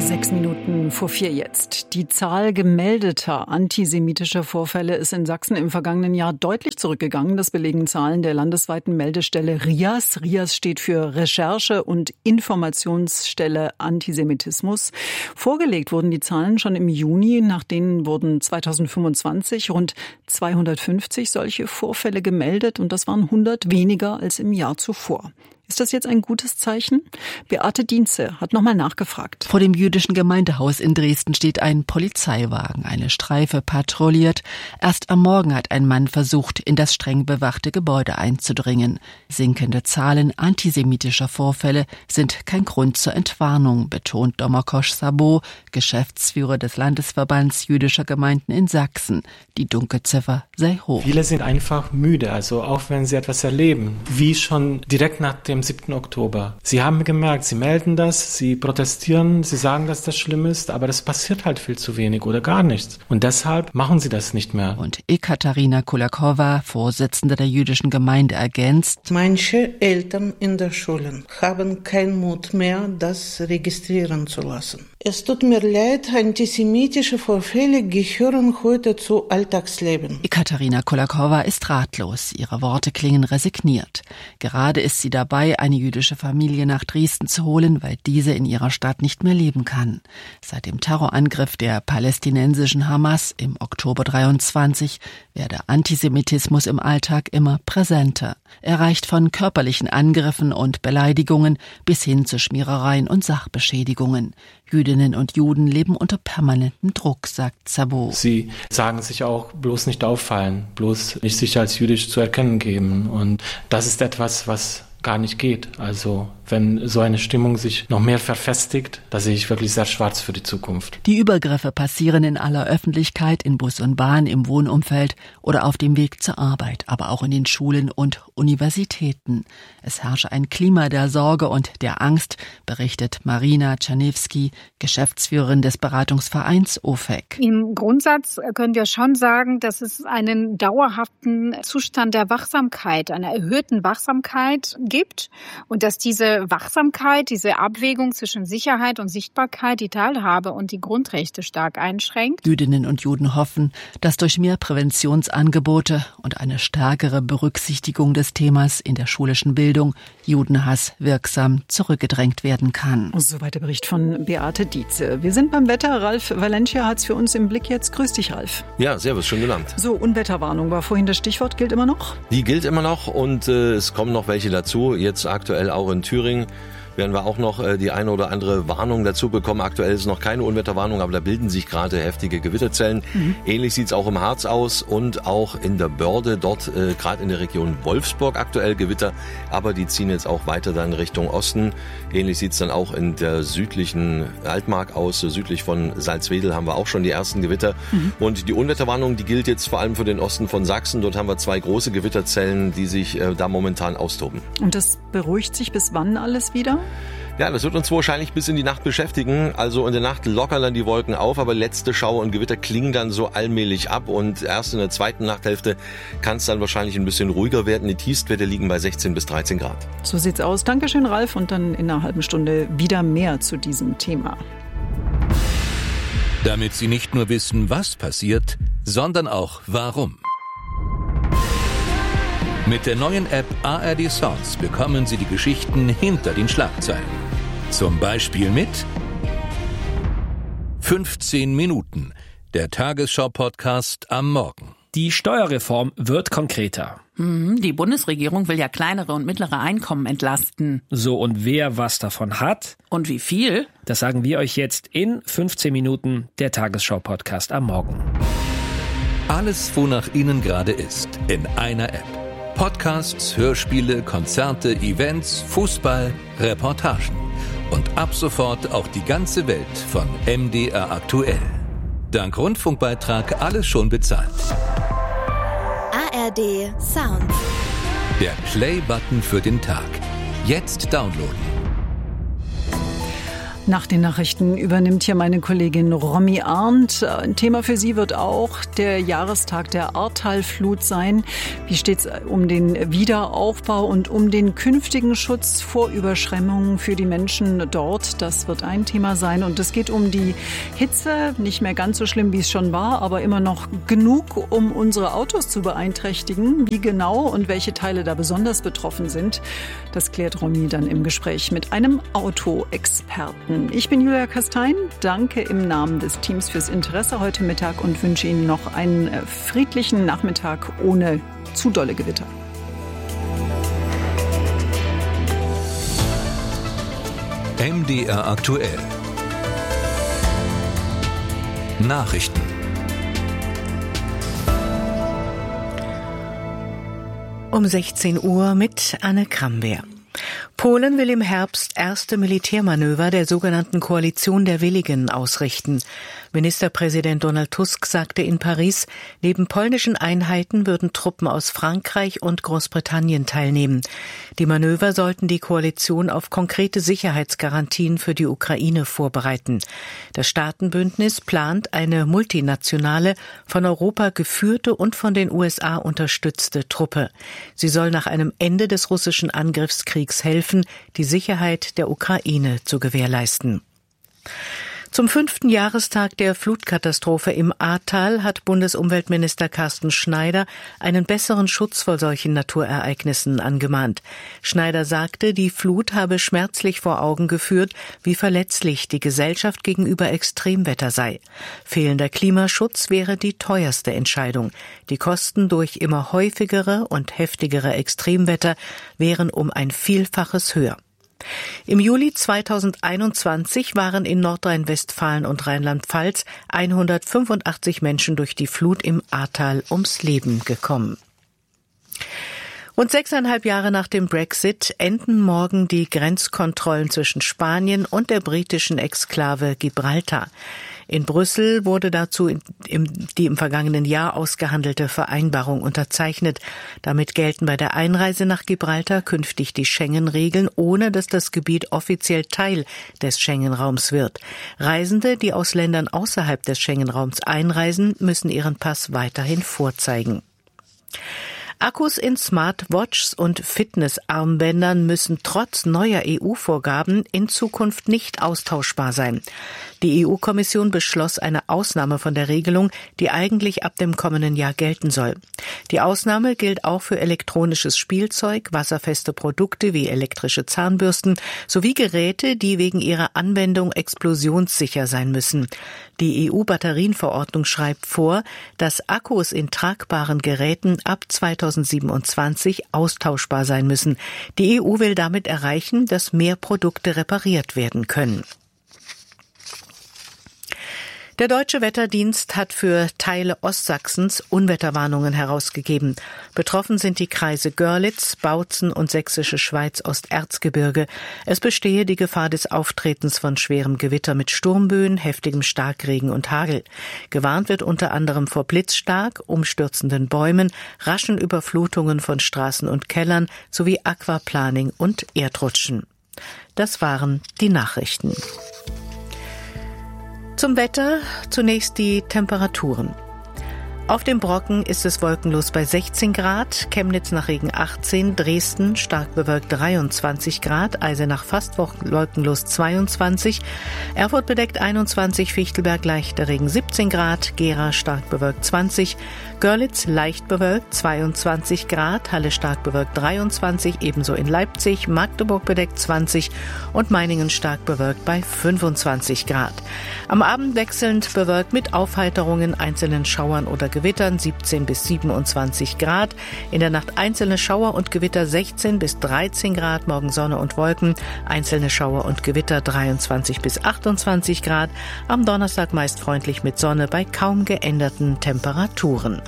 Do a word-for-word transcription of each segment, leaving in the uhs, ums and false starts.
Sechs Minuten vor vier jetzt. Die Zahl gemeldeter antisemitischer Vorfälle ist in Sachsen im vergangenen Jahr deutlich zurückgegangen. Das belegen Zahlen der landesweiten Meldestelle R I A S. R I A S steht für Recherche- und Informationsstelle Antisemitismus. Vorgelegt wurden die Zahlen schon im Juni. Nach denen wurden zweitausendfünfundzwanzig rund zweihundertfünfzig solche Vorfälle gemeldet. Und das waren hundert weniger als im Jahr zuvor. Ist das jetzt ein gutes Zeichen? Beate Dienze hat nochmal nachgefragt. Vor dem jüdischen Gemeindehaus in Dresden steht ein Polizeiwagen. Eine Streife patrouilliert. Erst am Morgen hat ein Mann versucht, in das streng bewachte Gebäude einzudringen. Sinkende Zahlen antisemitischer Vorfälle sind kein Grund zur Entwarnung, betont Domakosch Sabo, Geschäftsführer des Landesverbands jüdischer Gemeinden in Sachsen. Die Dunkelziffer sei hoch. Viele sind einfach müde, also auch wenn sie etwas erleben, wie schon direkt nach dem siebten Oktober. Sie haben gemerkt, sie melden das, sie protestieren, sie sagen, dass das schlimm ist, aber das passiert halt viel zu wenig oder gar nichts. Und deshalb machen sie das nicht mehr. Und Ekaterina Kulakowa, Vorsitzende der jüdischen Gemeinde, ergänzt: Manche Eltern in der Schulen haben keinen Mut mehr, das registrieren zu lassen. Es tut mir leid, antisemitische Vorfälle gehören heute zu Alltagsleben. Ekaterina Kulakowa ist ratlos. Ihre Worte klingen resigniert. Gerade ist sie dabei, eine jüdische Familie nach Dresden zu holen, weil diese in ihrer Stadt nicht mehr leben kann. Seit dem Terrorangriff der palästinensischen Hamas im Oktober dreiundzwanzig werde Antisemitismus im Alltag immer präsenter. Er reicht von körperlichen Angriffen und Beleidigungen bis hin zu Schmierereien und Sachbeschädigungen. Jüdinnen und Juden leben unter permanentem Druck, sagt Sabo. Sie sagen sich auch, bloß nicht auffallen, bloß nicht sich als jüdisch zu erkennen geben. Und das ist etwas, was gar nicht geht. Also wenn so eine Stimmung sich noch mehr verfestigt, da sehe ich wirklich sehr schwarz für die Zukunft. Die Übergriffe passieren in aller Öffentlichkeit, in Bus und Bahn, im Wohnumfeld oder auf dem Weg zur Arbeit, aber auch in den Schulen und Universitäten. Es herrsche ein Klima der Sorge und der Angst, berichtet Marina Czerniewski, Geschäftsführerin des Beratungsvereins O F E C. Im Grundsatz können wir schon sagen, dass es einen dauerhaften Zustand der Wachsamkeit, einer erhöhten Wachsamkeit gibt und dass diese Wachsamkeit, diese Abwägung zwischen Sicherheit und Sichtbarkeit die Teilhabe und die Grundrechte stark einschränkt. Jüdinnen und Juden hoffen, dass durch mehr Präventionsangebote und eine stärkere Berücksichtigung des Themas in der schulischen Bildung Judenhass wirksam zurückgedrängt werden kann. Soweit der Bericht von Beate Dietze. Wir sind beim Wetter. Ralf Valencia hat es für uns im Blick jetzt. Grüß dich, Ralf. Ja, servus, schön gelangt. So, Unwetterwarnung war vorhin das Stichwort. Gilt immer noch? Die gilt immer noch und äh, es kommen noch welche dazu. Jetzt aktuell auch in Thüringen werden wir auch noch äh, die eine oder andere Warnung dazu bekommen. Aktuell ist noch keine Unwetterwarnung, aber da bilden sich gerade heftige Gewitterzellen. Mhm. Ähnlich sieht es auch im Harz aus und auch in der Börde, dort äh, gerade in der Region Wolfsburg aktuell Gewitter, aber die ziehen jetzt auch weiter dann Richtung Osten. Ähnlich sieht es dann auch in der südlichen Altmark aus, südlich von Salzwedel haben wir auch schon die ersten Gewitter. Mhm. Und die Unwetterwarnung, die gilt jetzt vor allem für den Osten von Sachsen. Dort haben wir zwei große Gewitterzellen, die sich äh, da momentan austoben. Und das beruhigt sich bis wann alles wieder? Ja, das wird uns wahrscheinlich bis in die Nacht beschäftigen. Also in der Nacht lockern dann die Wolken auf, aber letzte Schauer und Gewitter klingen dann so allmählich ab. Und erst in der zweiten Nachthälfte kann es dann wahrscheinlich ein bisschen ruhiger werden. Die Tiefstwerte liegen bei sechzehn bis dreizehn Grad. So sieht's aus. Dankeschön, Ralf. Und dann in einer halben Stunde wieder mehr zu diesem Thema. Damit Sie nicht nur wissen, was passiert, sondern auch warum. Mit der neuen App A R D Sounds bekommen Sie die Geschichten hinter den Schlagzeilen. Zum Beispiel mit fünfzehn Minuten, der Tagesschau-Podcast am Morgen. Die Steuerreform wird konkreter. Die Bundesregierung will ja kleinere und mittlere Einkommen entlasten. So, und wer was davon hat? Und wie viel? Das sagen wir euch jetzt in fünfzehn Minuten, der Tagesschau-Podcast am Morgen. Alles, wonach Ihnen gerade ist, in einer App. Podcasts, Hörspiele, Konzerte, Events, Fußball, Reportagen. Und ab sofort auch die ganze Welt von M D R aktuell. Dank Rundfunkbeitrag alles schon bezahlt. A R D Sound. Der Play-Button für den Tag. Jetzt downloaden. Nach den Nachrichten übernimmt hier meine Kollegin Romy Arndt. Ein Thema für sie wird auch der Jahrestag der Ahrtal-Flut sein. Wie steht es um den Wiederaufbau und um den künftigen Schutz vor Überschwemmungen für die Menschen dort? Das wird ein Thema sein. Und es geht um die Hitze. Nicht mehr ganz so schlimm, wie es schon war, aber immer noch genug, um unsere Autos zu beeinträchtigen. Wie genau und welche Teile da besonders betroffen sind, das klärt Romy dann im Gespräch mit einem Autoexperten. Ich bin Julia Kastein. Danke im Namen des Teams fürs Interesse heute Mittag und wünsche Ihnen noch einen friedlichen Nachmittag ohne zu dolle Gewitter. M D R aktuell. Nachrichten. Um sechzehn Uhr mit Anne Krambeer. Polen will im Herbst erste Militärmanöver der sogenannten Koalition der Willigen ausrichten. Ministerpräsident Donald Tusk sagte in Paris, neben polnischen Einheiten würden Truppen aus Frankreich und Großbritannien teilnehmen. Die Manöver sollten die Koalition auf konkrete Sicherheitsgarantien für die Ukraine vorbereiten. Das Staatenbündnis plant eine multinationale, von Europa geführte und von den U S A unterstützte Truppe. Sie soll nach einem Ende des russischen Angriffskriegs helfen, die Sicherheit der Ukraine zu gewährleisten. Zum fünften Jahrestag der Flutkatastrophe im Ahrtal hat Bundesumweltminister Carsten Schneider einen besseren Schutz vor solchen Naturereignissen angemahnt. Schneider sagte, die Flut habe schmerzlich vor Augen geführt, wie verletzlich die Gesellschaft gegenüber Extremwetter sei. Fehlender Klimaschutz wäre die teuerste Entscheidung. Die Kosten durch immer häufigere und heftigere Extremwetter wären um ein Vielfaches höher. Im Juli zweitausendeinundzwanzig waren in Nordrhein-Westfalen und Rheinland-Pfalz hundertfünfundachtzig Menschen durch die Flut im Ahrtal ums Leben gekommen. Rund sechseinhalb Jahre nach dem Brexit enden morgen die Grenzkontrollen zwischen Spanien und der britischen Exklave Gibraltar. In Brüssel wurde dazu die im vergangenen Jahr ausgehandelte Vereinbarung unterzeichnet. Damit gelten bei der Einreise nach Gibraltar künftig die Schengen-Regeln, ohne dass das Gebiet offiziell Teil des Schengen-Raums wird. Reisende, die aus Ländern außerhalb des Schengen-Raums einreisen, müssen ihren Pass weiterhin vorzeigen. Akkus in Smartwatches und Fitnessarmbändern müssen trotz neuer E U-Vorgaben in Zukunft nicht austauschbar sein. Die E U-Kommission beschloss eine Ausnahme von der Regelung, die eigentlich ab dem kommenden Jahr gelten soll. Die Ausnahme gilt auch für elektronisches Spielzeug, wasserfeste Produkte wie elektrische Zahnbürsten sowie Geräte, die wegen ihrer Anwendung explosionssicher sein müssen. Die E U-Batterienverordnung schreibt vor, dass Akkus in tragbaren Geräten ab zweitausendsiebenundzwanzig austauschbar sein müssen. Die E U will damit erreichen, dass mehr Produkte repariert werden können. Der Deutsche Wetterdienst hat für Teile Ostsachsens Unwetterwarnungen herausgegeben. Betroffen sind die Kreise Görlitz, Bautzen und Sächsische Schweiz-Osterzgebirge. Es bestehe die Gefahr des Auftretens von schwerem Gewitter mit Sturmböen, heftigem Starkregen und Hagel. Gewarnt wird unter anderem vor Blitzschlag, umstürzenden Bäumen, raschen Überflutungen von Straßen und Kellern sowie Aquaplaning und Erdrutschen. Das waren die Nachrichten. Zum Wetter zunächst die Temperaturen. Auf dem Brocken ist es wolkenlos bei sechzehn Grad, Chemnitz nach Regen achtzehn, Dresden stark bewölkt dreiundzwanzig Grad, Eisenach fast wolkenlos zweiundzwanzig, Erfurt bedeckt einundzwanzig, Fichtelberg leichter Regen siebzehn Grad, Gera stark bewölkt zwanzig, Görlitz leicht bewölkt zweiundzwanzig Grad, Halle stark bewölkt dreiundzwanzig, ebenso in Leipzig, Magdeburg bedeckt zwanzig und Meiningen stark bewölkt bei fünfundzwanzig Grad. Am Abend wechselnd bewölkt mit Aufheiterungen, einzelnen Schauern oder Gewittern siebzehn bis siebenundzwanzig Grad. In der Nacht einzelne Schauer und Gewitter sechzehn bis dreizehn Grad. Morgen Sonne und Wolken. Einzelne Schauer und Gewitter dreiundzwanzig bis achtundzwanzig Grad. Am Donnerstag meist freundlich mit Sonne bei kaum geänderten Temperaturen.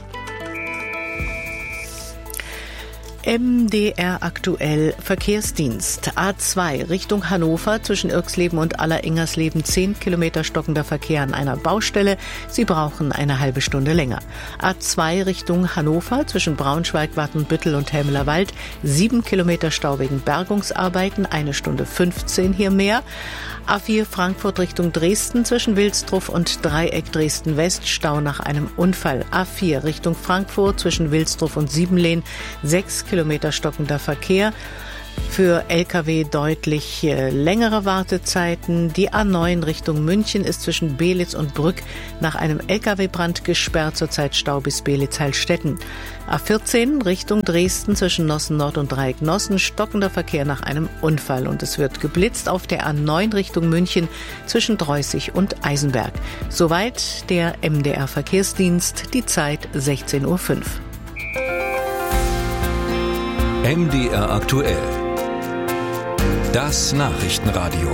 M D R aktuell Verkehrsdienst. A zwei Richtung Hannover zwischen Irxleben und Aller-Ingersleben zehn Kilometer stockender Verkehr an einer Baustelle. Sie brauchen eine halbe Stunde länger. A zwei Richtung Hannover zwischen Braunschweig, Wattenbüttel und Helmlerwald sieben Kilometer Stau wegen Bergungsarbeiten, eine Stunde fünfzehn hier mehr. A vier Frankfurt Richtung Dresden zwischen Wilsdruff und Dreieck Dresden-West, Stau nach einem Unfall. A vier Richtung Frankfurt zwischen Wilsdruff und Siebenlehn, sechs Kilometer stockender Verkehr. Für L K W deutlich längere Wartezeiten. Die A neun Richtung München ist zwischen Belitz und Brück nach einem L K W-Brand gesperrt, zurzeit Stau bis Belitz-Heilstätten. A vierzehn Richtung Dresden zwischen Nossen Nord und Dreieck Nossen, stockender Verkehr nach einem Unfall. Und es wird geblitzt auf der A neun Richtung München zwischen Dreußig und Eisenberg. Soweit der M D R-Verkehrsdienst, die Zeit sechzehn Uhr fünf. M D R aktuell. Das Nachrichtenradio.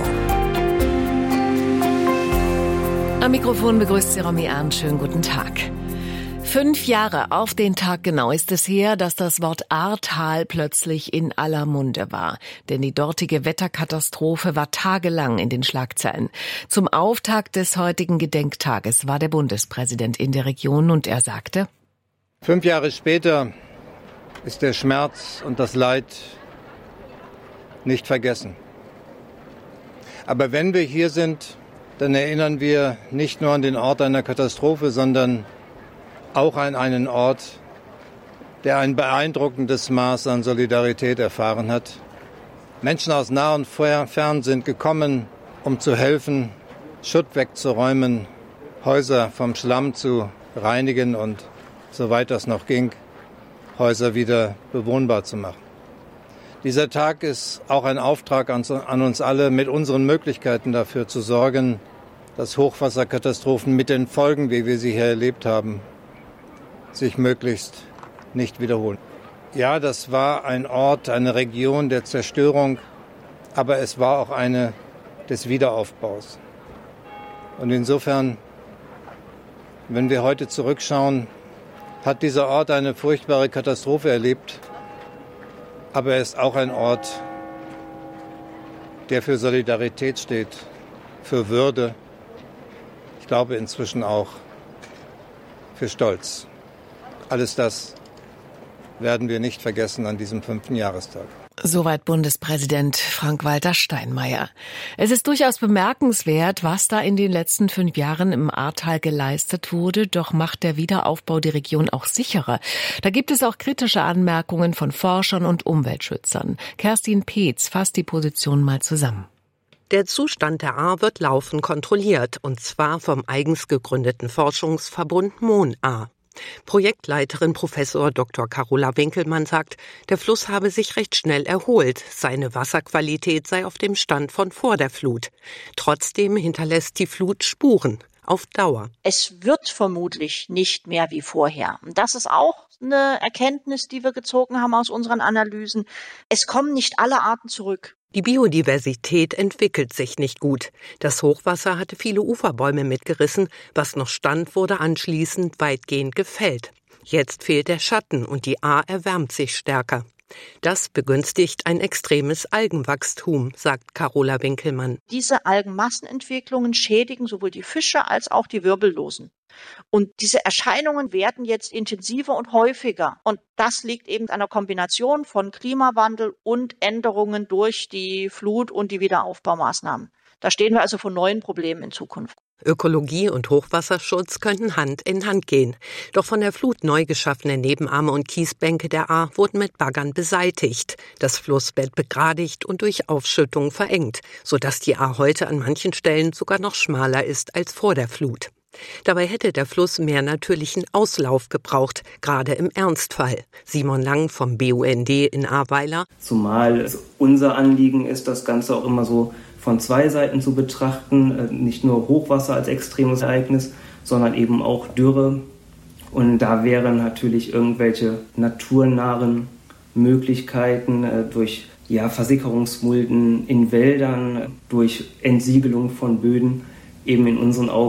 Am Mikrofon begrüßt Sie Romy Ernst. Schönen guten Tag. Fünf Jahre auf den Tag genau ist es her, dass das Wort Ahrtal plötzlich in aller Munde war. Denn die dortige Wetterkatastrophe war tagelang in den Schlagzeilen. Zum Auftakt des heutigen Gedenktages war der Bundespräsident in der Region und er sagte: Fünf Jahre später ist der Schmerz und das Leid nicht vergessen. Aber wenn wir hier sind, dann erinnern wir nicht nur an den Ort einer Katastrophe, sondern auch an einen Ort, der ein beeindruckendes Maß an Solidarität erfahren hat. Menschen aus nah und fern sind gekommen, um zu helfen, Schutt wegzuräumen, Häuser vom Schlamm zu reinigen und, soweit das noch ging, Häuser wieder bewohnbar zu machen. Dieser Tag ist auch ein Auftrag an uns alle, mit unseren Möglichkeiten dafür zu sorgen, dass Hochwasserkatastrophen mit den Folgen, wie wir sie hier erlebt haben, sich möglichst nicht wiederholen. Ja, das war ein Ort, eine Region der Zerstörung, aber es war auch eine des Wiederaufbaus. Und insofern, wenn wir heute zurückschauen, hat dieser Ort eine furchtbare Katastrophe erlebt, aber er ist auch ein Ort, der für Solidarität steht, für Würde, ich glaube inzwischen auch für Stolz. Alles das werden wir nicht vergessen an diesem fünften Jahrestag. Soweit Bundespräsident Frank-Walter Steinmeier. Es ist durchaus bemerkenswert, was da in den letzten fünf Jahren im Ahrtal geleistet wurde. Doch macht der Wiederaufbau die Region auch sicherer. Da gibt es auch kritische Anmerkungen von Forschern und Umweltschützern. Kerstin Peetz fasst die Position mal zusammen. Der Zustand der Ahr wird laufend kontrolliert, und zwar vom eigens gegründeten Forschungsverbund MON-Ahr. Projektleiterin Professor Doktor Carola Winkelmann sagt, der Fluss habe sich recht schnell erholt. Seine Wasserqualität sei auf dem Stand von vor der Flut. Trotzdem hinterlässt die Flut Spuren auf Dauer. Es wird vermutlich nicht mehr wie vorher. Und das ist auch eine Erkenntnis, die wir gezogen haben aus unseren Analysen. Es kommen nicht alle Arten zurück. Die Biodiversität entwickelt sich nicht gut. Das Hochwasser hatte viele Uferbäume mitgerissen. Was noch stand, wurde anschließend weitgehend gefällt. Jetzt fehlt der Schatten und die Ahr erwärmt sich stärker. Das begünstigt ein extremes Algenwachstum, sagt Carola Winkelmann. Diese Algenmassenentwicklungen schädigen sowohl die Fische als auch die Wirbellosen. Und diese Erscheinungen werden jetzt intensiver und häufiger. Und das liegt eben an einer Kombination von Klimawandel und Änderungen durch die Flut und die Wiederaufbaumaßnahmen. Da stehen wir also vor neuen Problemen in Zukunft. Ökologie und Hochwasserschutz könnten Hand in Hand gehen. Doch von der Flut neu geschaffene Nebenarme und Kiesbänke der Ahr wurden mit Baggern beseitigt, das Flussbett begradigt und durch Aufschüttung verengt, sodass die Ahr heute an manchen Stellen sogar noch schmaler ist als vor der Flut. Dabei hätte der Fluss mehr natürlichen Auslauf gebraucht, gerade im Ernstfall. Simon Lang vom B U N D in Ahrweiler. Zumal es unser Anliegen ist, das Ganze auch immer so von zwei Seiten zu betrachten, nicht nur Hochwasser als extremes Ereignis, sondern eben auch Dürre. Und da wären natürlich irgendwelche naturnahen Möglichkeiten durch ja, Versickerungsmulden in Wäldern, durch Entsiegelung von Böden eben in unseren Augen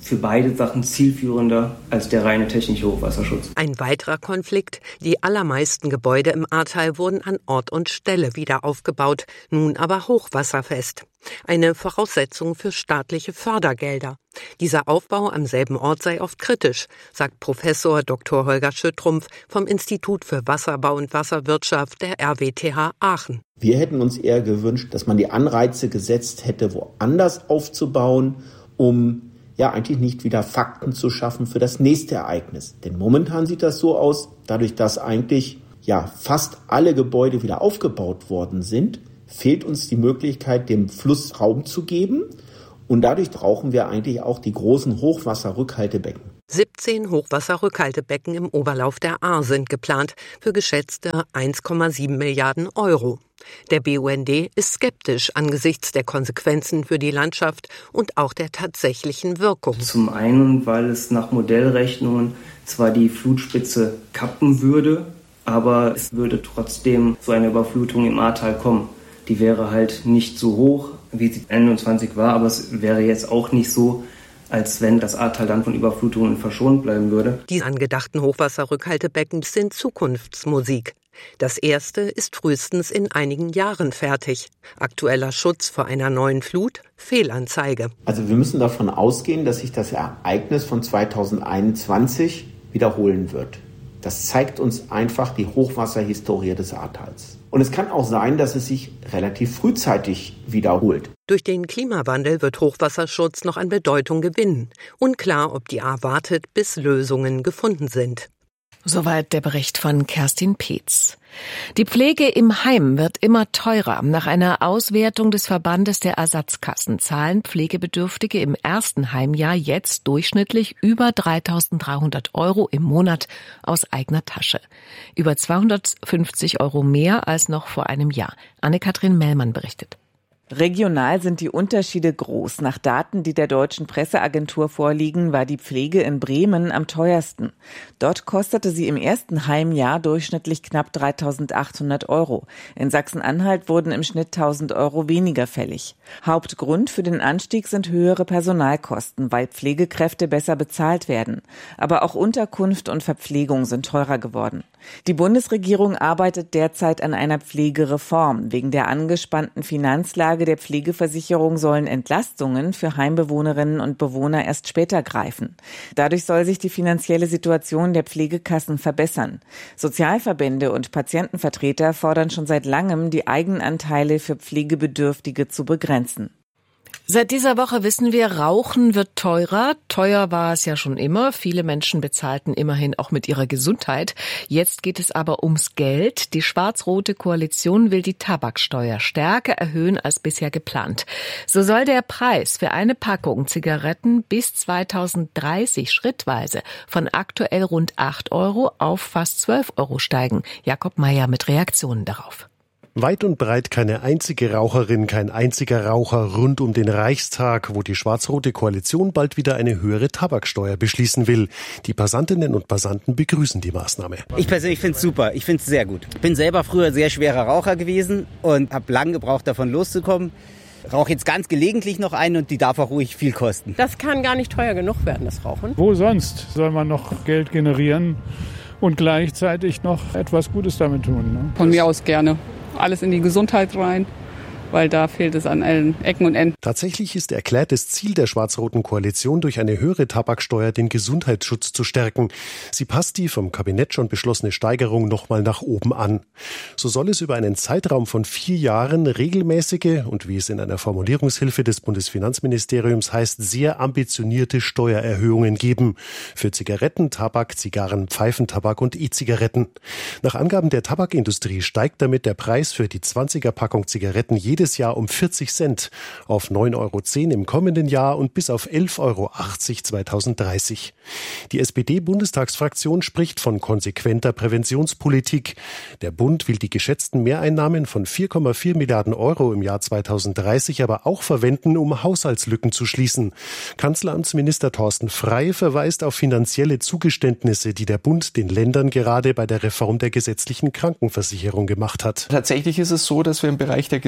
für beide Sachen zielführender als der reine technische Hochwasserschutz. Ein weiterer Konflikt: Die allermeisten Gebäude im Ahrtal wurden an Ort und Stelle wieder aufgebaut, nun aber hochwasserfest. Eine Voraussetzung für staatliche Fördergelder. Dieser Aufbau am selben Ort sei oft kritisch, sagt Professor Doktor Holger Schüttrumpf vom Institut für Wasserbau und Wasserwirtschaft der R W T H Aachen. Wir hätten uns eher gewünscht, dass man die Anreize gesetzt hätte, woanders aufzubauen, um ja eigentlich nicht wieder Fakten zu schaffen für das nächste Ereignis. Denn momentan sieht das so aus, dadurch, dass eigentlich ja fast alle Gebäude wieder aufgebaut worden sind, fehlt uns die Möglichkeit, dem Fluss Raum zu geben. Und dadurch brauchen wir eigentlich auch die großen Hochwasserrückhaltebecken. siebzehn Hochwasserrückhaltebecken im Oberlauf der Ahr sind geplant für geschätzte eins Komma sieben Milliarden Euro. Der B U N D ist skeptisch angesichts der Konsequenzen für die Landschaft und auch der tatsächlichen Wirkung. Zum einen, weil es nach Modellrechnungen zwar die Flutspitze kappen würde, aber es würde trotzdem zu einer Überflutung im Ahrtal kommen. Die wäre halt nicht so hoch, wie sie einundzwanzig war, aber es wäre jetzt auch nicht so, als wenn das Ahrtal dann von Überflutungen verschont bleiben würde. Die angedachten Hochwasserrückhaltebecken sind Zukunftsmusik. Das erste ist frühestens in einigen Jahren fertig. Aktueller Schutz vor einer neuen Flut? Fehlanzeige. Also wir müssen davon ausgehen, dass sich das Ereignis von zweitausendeinundzwanzig wiederholen wird. Das zeigt uns einfach die Hochwasserhistorie des Ahrtals. Und es kann auch sein, dass es sich relativ frühzeitig wiederholt. Durch den Klimawandel wird Hochwasserschutz noch an Bedeutung gewinnen. Unklar, ob die Ahr wartet, bis Lösungen gefunden sind. Soweit der Bericht von Kerstin Peetz. Die Pflege im Heim wird immer teurer. Nach einer Auswertung des Verbandes der Ersatzkassen zahlen Pflegebedürftige im ersten Heimjahr jetzt durchschnittlich über dreitausenddreihundert Euro im Monat aus eigener Tasche. Über zweihundertfünfzig Euro mehr als noch vor einem Jahr. Anne-Kathrin Mellmann berichtet. Regional sind die Unterschiede groß. Nach Daten, die der Deutschen Presseagentur vorliegen, war die Pflege in Bremen am teuersten. Dort kostete sie im ersten Heimjahr durchschnittlich knapp dreitausendachthundert Euro. In Sachsen-Anhalt wurden im Schnitt tausend Euro weniger fällig. Hauptgrund für den Anstieg sind höhere Personalkosten, weil Pflegekräfte besser bezahlt werden. Aber auch Unterkunft und Verpflegung sind teurer geworden. Die Bundesregierung arbeitet derzeit an einer Pflegereform. Wegen der angespannten Finanzlage der Pflegeversicherung sollen Entlastungen für Heimbewohnerinnen und Bewohner erst später greifen. Dadurch soll sich die finanzielle Situation der Pflegekassen verbessern. Sozialverbände und Patientenvertreter fordern schon seit langem, die Eigenanteile für Pflegebedürftige zu begrenzen. Seit dieser Woche wissen wir, Rauchen wird teurer. Teuer war es ja schon immer. Viele Menschen bezahlten immerhin auch mit ihrer Gesundheit. Jetzt geht es aber ums Geld. Die schwarz-rote Koalition will die Tabaksteuer stärker erhöhen als bisher geplant. So soll der Preis für eine Packung Zigaretten bis zweitausenddreißig schrittweise von aktuell rund acht Euro auf fast zwölf Euro steigen. Jakob Mayer mit Reaktionen darauf. Weit und breit keine einzige Raucherin, kein einziger Raucher rund um den Reichstag, wo die schwarz-rote Koalition bald wieder eine höhere Tabaksteuer beschließen will. Die Passantinnen und Passanten begrüßen die Maßnahme. Ich persönlich finde es super, ich finde es sehr gut. Ich bin selber früher sehr schwerer Raucher gewesen und habe lange gebraucht, davon loszukommen. Rauche jetzt ganz gelegentlich noch ein und die darf auch ruhig viel kosten. Das kann gar nicht teuer genug werden, das Rauchen. Wo sonst soll man noch Geld generieren und gleichzeitig noch etwas Gutes damit tun? Ne? Von mir aus gerne. Alles in die Gesundheit rein, weil da fehlt es an allen Ecken und Enden. Tatsächlich ist erklärtes Ziel der schwarz-roten Koalition, durch eine höhere Tabaksteuer den Gesundheitsschutz zu stärken. Sie passt die vom Kabinett schon beschlossene Steigerung nochmal nach oben an. So soll es über einen Zeitraum von vier Jahren regelmäßige und, wie es in einer Formulierungshilfe des Bundesfinanzministeriums heißt, sehr ambitionierte Steuererhöhungen geben. Für Zigaretten, Tabak, Zigarren, Pfeifentabak und E-Zigaretten. Nach Angaben der Tabakindustrie steigt damit der Preis für die zwanziger-Packung Zigaretten jedes Jahr um vierzig Cent auf neun Euro zehn im kommenden Jahr und bis auf elf Euro achtzig zweitausenddreißig. Die S P D-Bundestagsfraktion spricht von konsequenter Präventionspolitik. Der Bund will die geschätzten Mehreinnahmen von vier Komma vier Milliarden Euro im Jahr zweitausenddreißig aber auch verwenden, um Haushaltslücken zu schließen. Kanzleramtsminister Thorsten Frey verweist auf finanzielle Zugeständnisse, die der Bund den Ländern gerade bei der Reform der gesetzlichen Krankenversicherung gemacht hat. Tatsächlich ist es so, dass wir im Bereich der Gesundheit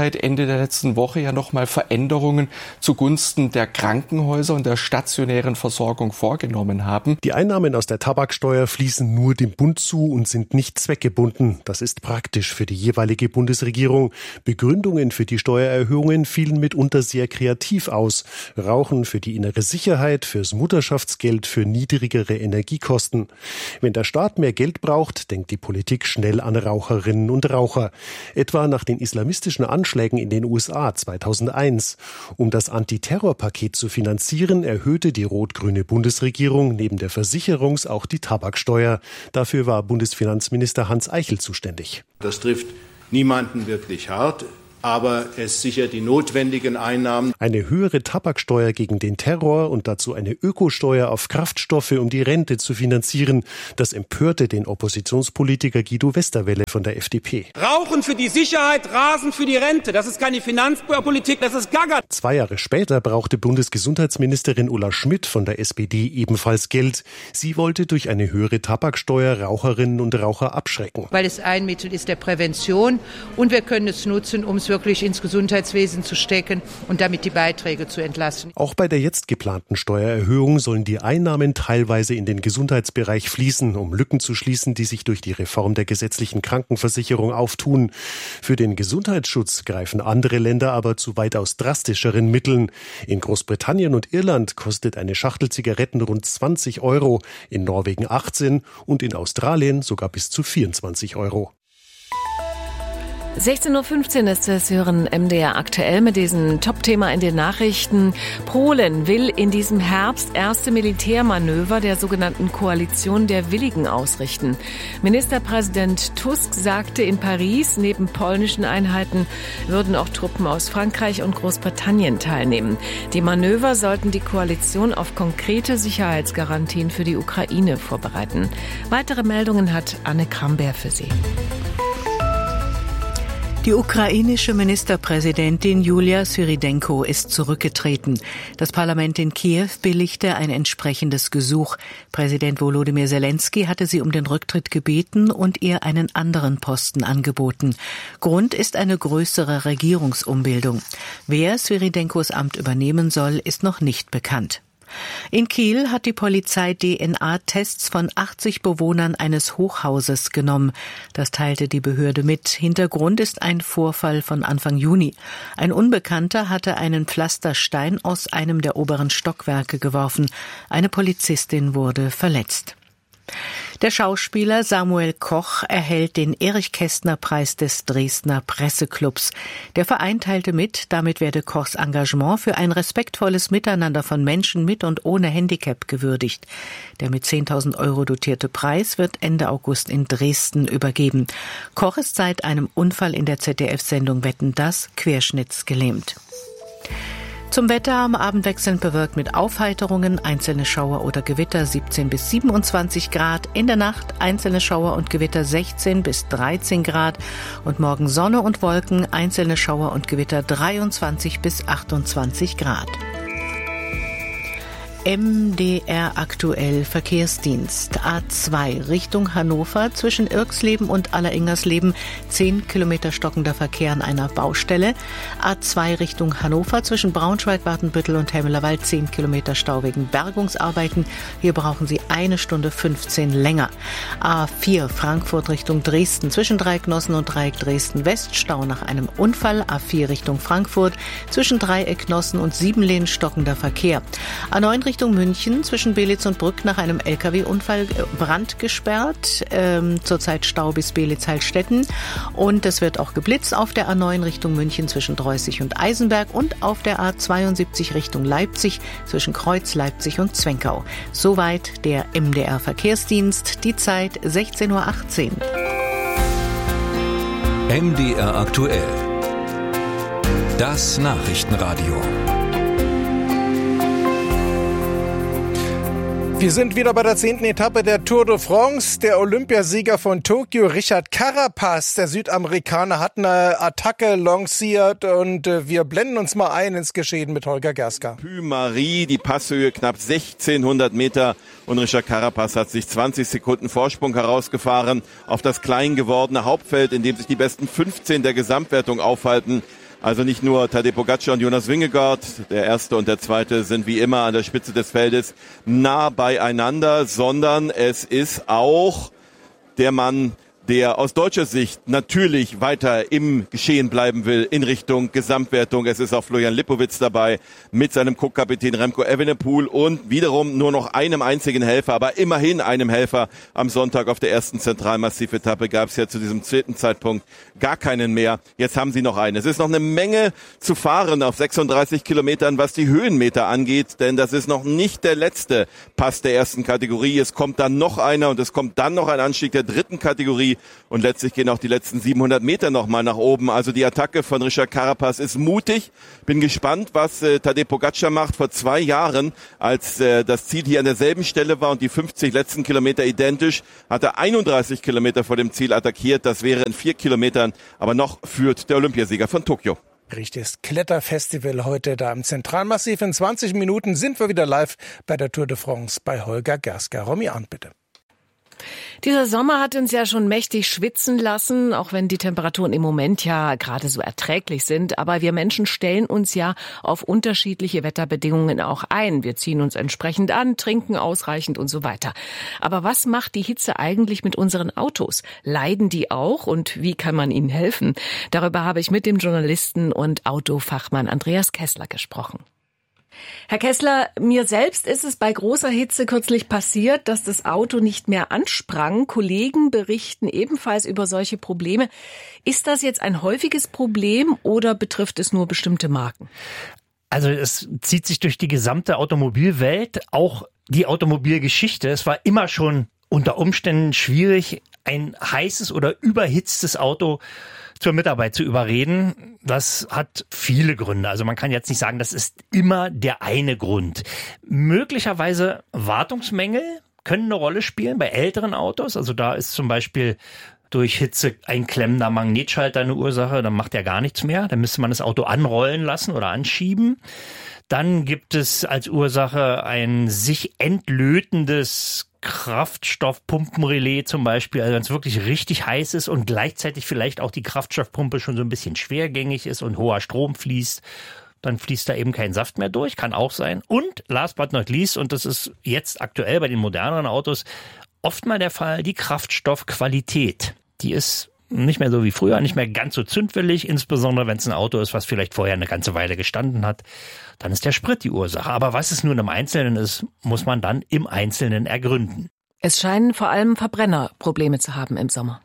seit Ende der letzten Woche ja nochmal Veränderungen zugunsten der Krankenhäuser und der stationären Versorgung vorgenommen haben. Die Einnahmen aus der Tabaksteuer fließen nur dem Bund zu und sind nicht zweckgebunden. Das ist praktisch für die jeweilige Bundesregierung. Begründungen für die Steuererhöhungen fielen mitunter sehr kreativ aus. Rauchen für die innere Sicherheit, fürs Mutterschaftsgeld, für niedrigere Energiekosten. Wenn der Staat mehr Geld braucht, denkt die Politik schnell an Raucherinnen und Raucher. Etwa nach den islamistischen Anschlägen in den U S A zweitausendeins. Um das Antiterrorpaket zu finanzieren, erhöhte die rot-grüne Bundesregierung neben der Versicherungs- auch die Tabaksteuer. Dafür war Bundesfinanzminister Hans Eichel zuständig. Das trifft niemanden wirklich hart, aber es sichert die notwendigen Einnahmen. Eine höhere Tabaksteuer gegen den Terror und dazu eine Ökosteuer auf Kraftstoffe, um die Rente zu finanzieren. Das empörte den Oppositionspolitiker Guido Westerwelle von der F D P. Rauchen für die Sicherheit, Rasen für die Rente. Das ist keine Finanzpolitik, das ist Gaga. Zwei Jahre später brauchte Bundesgesundheitsministerin Ulla Schmidt von der S P D ebenfalls Geld. Sie wollte durch eine höhere Tabaksteuer Raucherinnen und Raucher abschrecken. Weil es ein Mittel ist der Prävention und wir können es nutzen, um es wirklich ins Gesundheitswesen zu stecken und damit die Beiträge zu entlasten. Auch bei der jetzt geplanten Steuererhöhung sollen die Einnahmen teilweise in den Gesundheitsbereich fließen, um Lücken zu schließen, die sich durch die Reform der gesetzlichen Krankenversicherung auftun. Für den Gesundheitsschutz greifen andere Länder aber zu weitaus drastischeren Mitteln. In Großbritannien und Irland kostet eine Schachtel Zigaretten rund zwanzig Euro, in Norwegen achtzehn und in Australien sogar bis zu vierundzwanzig Euro. sechzehn Uhr fünfzehn ist es, Sie hören M D R aktuell mit diesem Top-Thema in den Nachrichten. Polen will in diesem Herbst erste Militärmanöver der sogenannten Koalition der Willigen ausrichten. Ministerpräsident Tusk sagte in Paris, neben polnischen Einheiten würden auch Truppen aus Frankreich und Großbritannien teilnehmen. Die Manöver sollten die Koalition auf konkrete Sicherheitsgarantien für die Ukraine vorbereiten. Weitere Meldungen hat Anne Kramberg für Sie. Die ukrainische Ministerpräsidentin Julia Svyrydenko ist zurückgetreten. Das Parlament in Kiew billigte ein entsprechendes Gesuch. Präsident Volodymyr Zelensky hatte sie um den Rücktritt gebeten und ihr einen anderen Posten angeboten. Grund ist eine größere Regierungsumbildung. Wer Svyrydenkos Amt übernehmen soll, ist noch nicht bekannt. In Kiel hat die Polizei D N A-Tests von achtzig Bewohnern eines Hochhauses genommen. Das teilte die Behörde mit. Hintergrund ist ein Vorfall von Anfang Juni. Ein Unbekannter hatte einen Pflasterstein aus einem der oberen Stockwerke geworfen. Eine Polizistin wurde verletzt. Der Schauspieler Samuel Koch erhält den Erich-Kästner-Preis des Dresdner Presseclubs. Der Verein teilte mit, damit werde Kochs Engagement für ein respektvolles Miteinander von Menschen mit und ohne Handicap gewürdigt. Der mit zehntausend Euro dotierte Preis wird Ende August in Dresden übergeben. Koch ist seit einem Unfall in der Z D F-Sendung Wetten, dass querschnittsgelähmt. Zum Wetter: am Abend wechselnd bewölkt mit Aufheiterungen, einzelne Schauer oder Gewitter siebzehn bis siebenundzwanzig Grad, in der Nacht einzelne Schauer und Gewitter sechzehn bis dreizehn Grad und morgen Sonne und Wolken, einzelne Schauer und Gewitter dreiundzwanzig bis achtundzwanzig Grad. M D R aktuell Verkehrsdienst. A zwei Richtung Hannover zwischen Irxleben und Alleringersleben zehn Kilometer stockender Verkehr an einer Baustelle. A zwei Richtung Hannover zwischen Braunschweig, Watenbüttel und Hemmelerwald zehn Kilometer Stau wegen Bergungsarbeiten. Hier brauchen Sie eine Stunde fünfzehn länger. A vier Frankfurt Richtung Dresden zwischen Dreiecknossen und Dreieck Dresden West Stau nach einem Unfall. A vier Richtung Frankfurt zwischen Dreiecknossen und Siebenlehn stockender Verkehr. A neun Richtung München zwischen Belitz und Brück nach einem L K W-Unfall Brand gesperrt. Ähm, zurzeit Stau bis Belitz-Heilstätten. Und es wird auch geblitzt auf der A neun Richtung München zwischen Dreußig und Eisenberg und auf der A zweiundsiebzig Richtung Leipzig zwischen Kreuz, Leipzig und Zwenkau. Soweit der M D R Verkehrsdienst. Die Zeit sechzehn Uhr achtzehn. M D R aktuell. Das Nachrichtenradio. Wir sind wieder bei der zehnten Etappe der Tour de France. Der Olympiasieger von Tokio, Richard Carapaz, der Südamerikaner, hat eine Attacke lanciert und wir blenden uns mal ein ins Geschehen mit Holger Gerska. Puy-Marie, die Passhöhe knapp sechzehnhundert Meter und Richard Carapaz hat sich zwanzig Sekunden Vorsprung herausgefahren auf das klein gewordene Hauptfeld, in dem sich die besten fünfzehn der Gesamtwertung aufhalten. Also nicht nur Tadej Pogačar und Jonas Vingegaard, der erste und der zweite sind wie immer an der Spitze des Feldes nah beieinander, sondern es ist auch der Mann, der aus deutscher Sicht natürlich weiter im Geschehen bleiben will in Richtung Gesamtwertung. Es ist auch Florian Lipowitz dabei mit seinem Co-Kapitän Remco Evenepoel und wiederum nur noch einem einzigen Helfer, aber immerhin einem Helfer. Am Sonntag auf der ersten Zentralmassiv-Etappe gab es ja zu diesem zweiten Zeitpunkt gar keinen mehr. Jetzt haben sie noch einen. Es ist noch eine Menge zu fahren auf sechsunddreißig Kilometern, was die Höhenmeter angeht, denn das ist noch nicht der letzte Pass der ersten Kategorie. Es kommt dann noch einer und es kommt dann noch ein Anstieg der dritten Kategorie. Und letztlich gehen auch die letzten siebenhundert Meter nochmal nach oben. Also die Attacke von Richard Carapaz ist mutig. Bin gespannt, was äh, Tadej Pogačar macht. Vor zwei Jahren, als äh, das Ziel hier an derselben Stelle war und die fünfzig letzten Kilometer identisch, hat er einunddreißig Kilometer vor dem Ziel attackiert. Das wäre in vier Kilometern. Aber noch führt der Olympiasieger von Tokio. Richtiges Kletterfestival heute da im Zentralmassiv. In zwanzig Minuten sind wir wieder live bei der Tour de France bei Holger Gersker. Romy Arndt, bitte. Dieser Sommer hat uns ja schon mächtig schwitzen lassen, auch wenn die Temperaturen im Moment ja gerade so erträglich sind. Aber wir Menschen stellen uns ja auf unterschiedliche Wetterbedingungen auch ein. Wir ziehen uns entsprechend an, trinken ausreichend und so weiter. Aber was macht die Hitze eigentlich mit unseren Autos? Leiden die auch und wie kann man ihnen helfen? Darüber habe ich mit dem Journalisten und Autofachmann Andreas Kessler gesprochen. Herr Kessler, mir selbst ist es bei großer Hitze kürzlich passiert, dass das Auto nicht mehr ansprang. Kollegen berichten ebenfalls über solche Probleme. Ist das jetzt ein häufiges Problem oder betrifft es nur bestimmte Marken? Also es zieht sich durch die gesamte Automobilwelt, auch die Automobilgeschichte. Es war immer schon unter Umständen schwierig, ein heißes oder überhitztes Auto zur Mitarbeit zu überreden. Das hat viele Gründe. Also man kann jetzt nicht sagen, das ist immer der eine Grund. Möglicherweise Wartungsmängel können eine Rolle spielen bei älteren Autos. Also da ist zum Beispiel durch Hitze ein klemmender Magnetschalter eine Ursache. Dann macht er gar nichts mehr. Dann müsste man das Auto anrollen lassen oder anschieben. Dann gibt es als Ursache ein sich entlötendes Kraftstoffpumpenrelais zum Beispiel, also wenn es wirklich richtig heiß ist und gleichzeitig vielleicht auch die Kraftstoffpumpe schon so ein bisschen schwergängig ist und hoher Strom fließt, dann fließt da eben kein Saft mehr durch, kann auch sein. Und last but not least, und das ist jetzt aktuell bei den moderneren Autos oft mal der Fall, die Kraftstoffqualität. Die ist nicht mehr so wie früher, nicht mehr ganz so zündwillig, insbesondere wenn es ein Auto ist, was vielleicht vorher eine ganze Weile gestanden hat. Dann ist der Sprit die Ursache. Aber was es nun im Einzelnen ist, muss man dann im Einzelnen ergründen. Es scheinen vor allem Verbrenner Probleme zu haben im Sommer.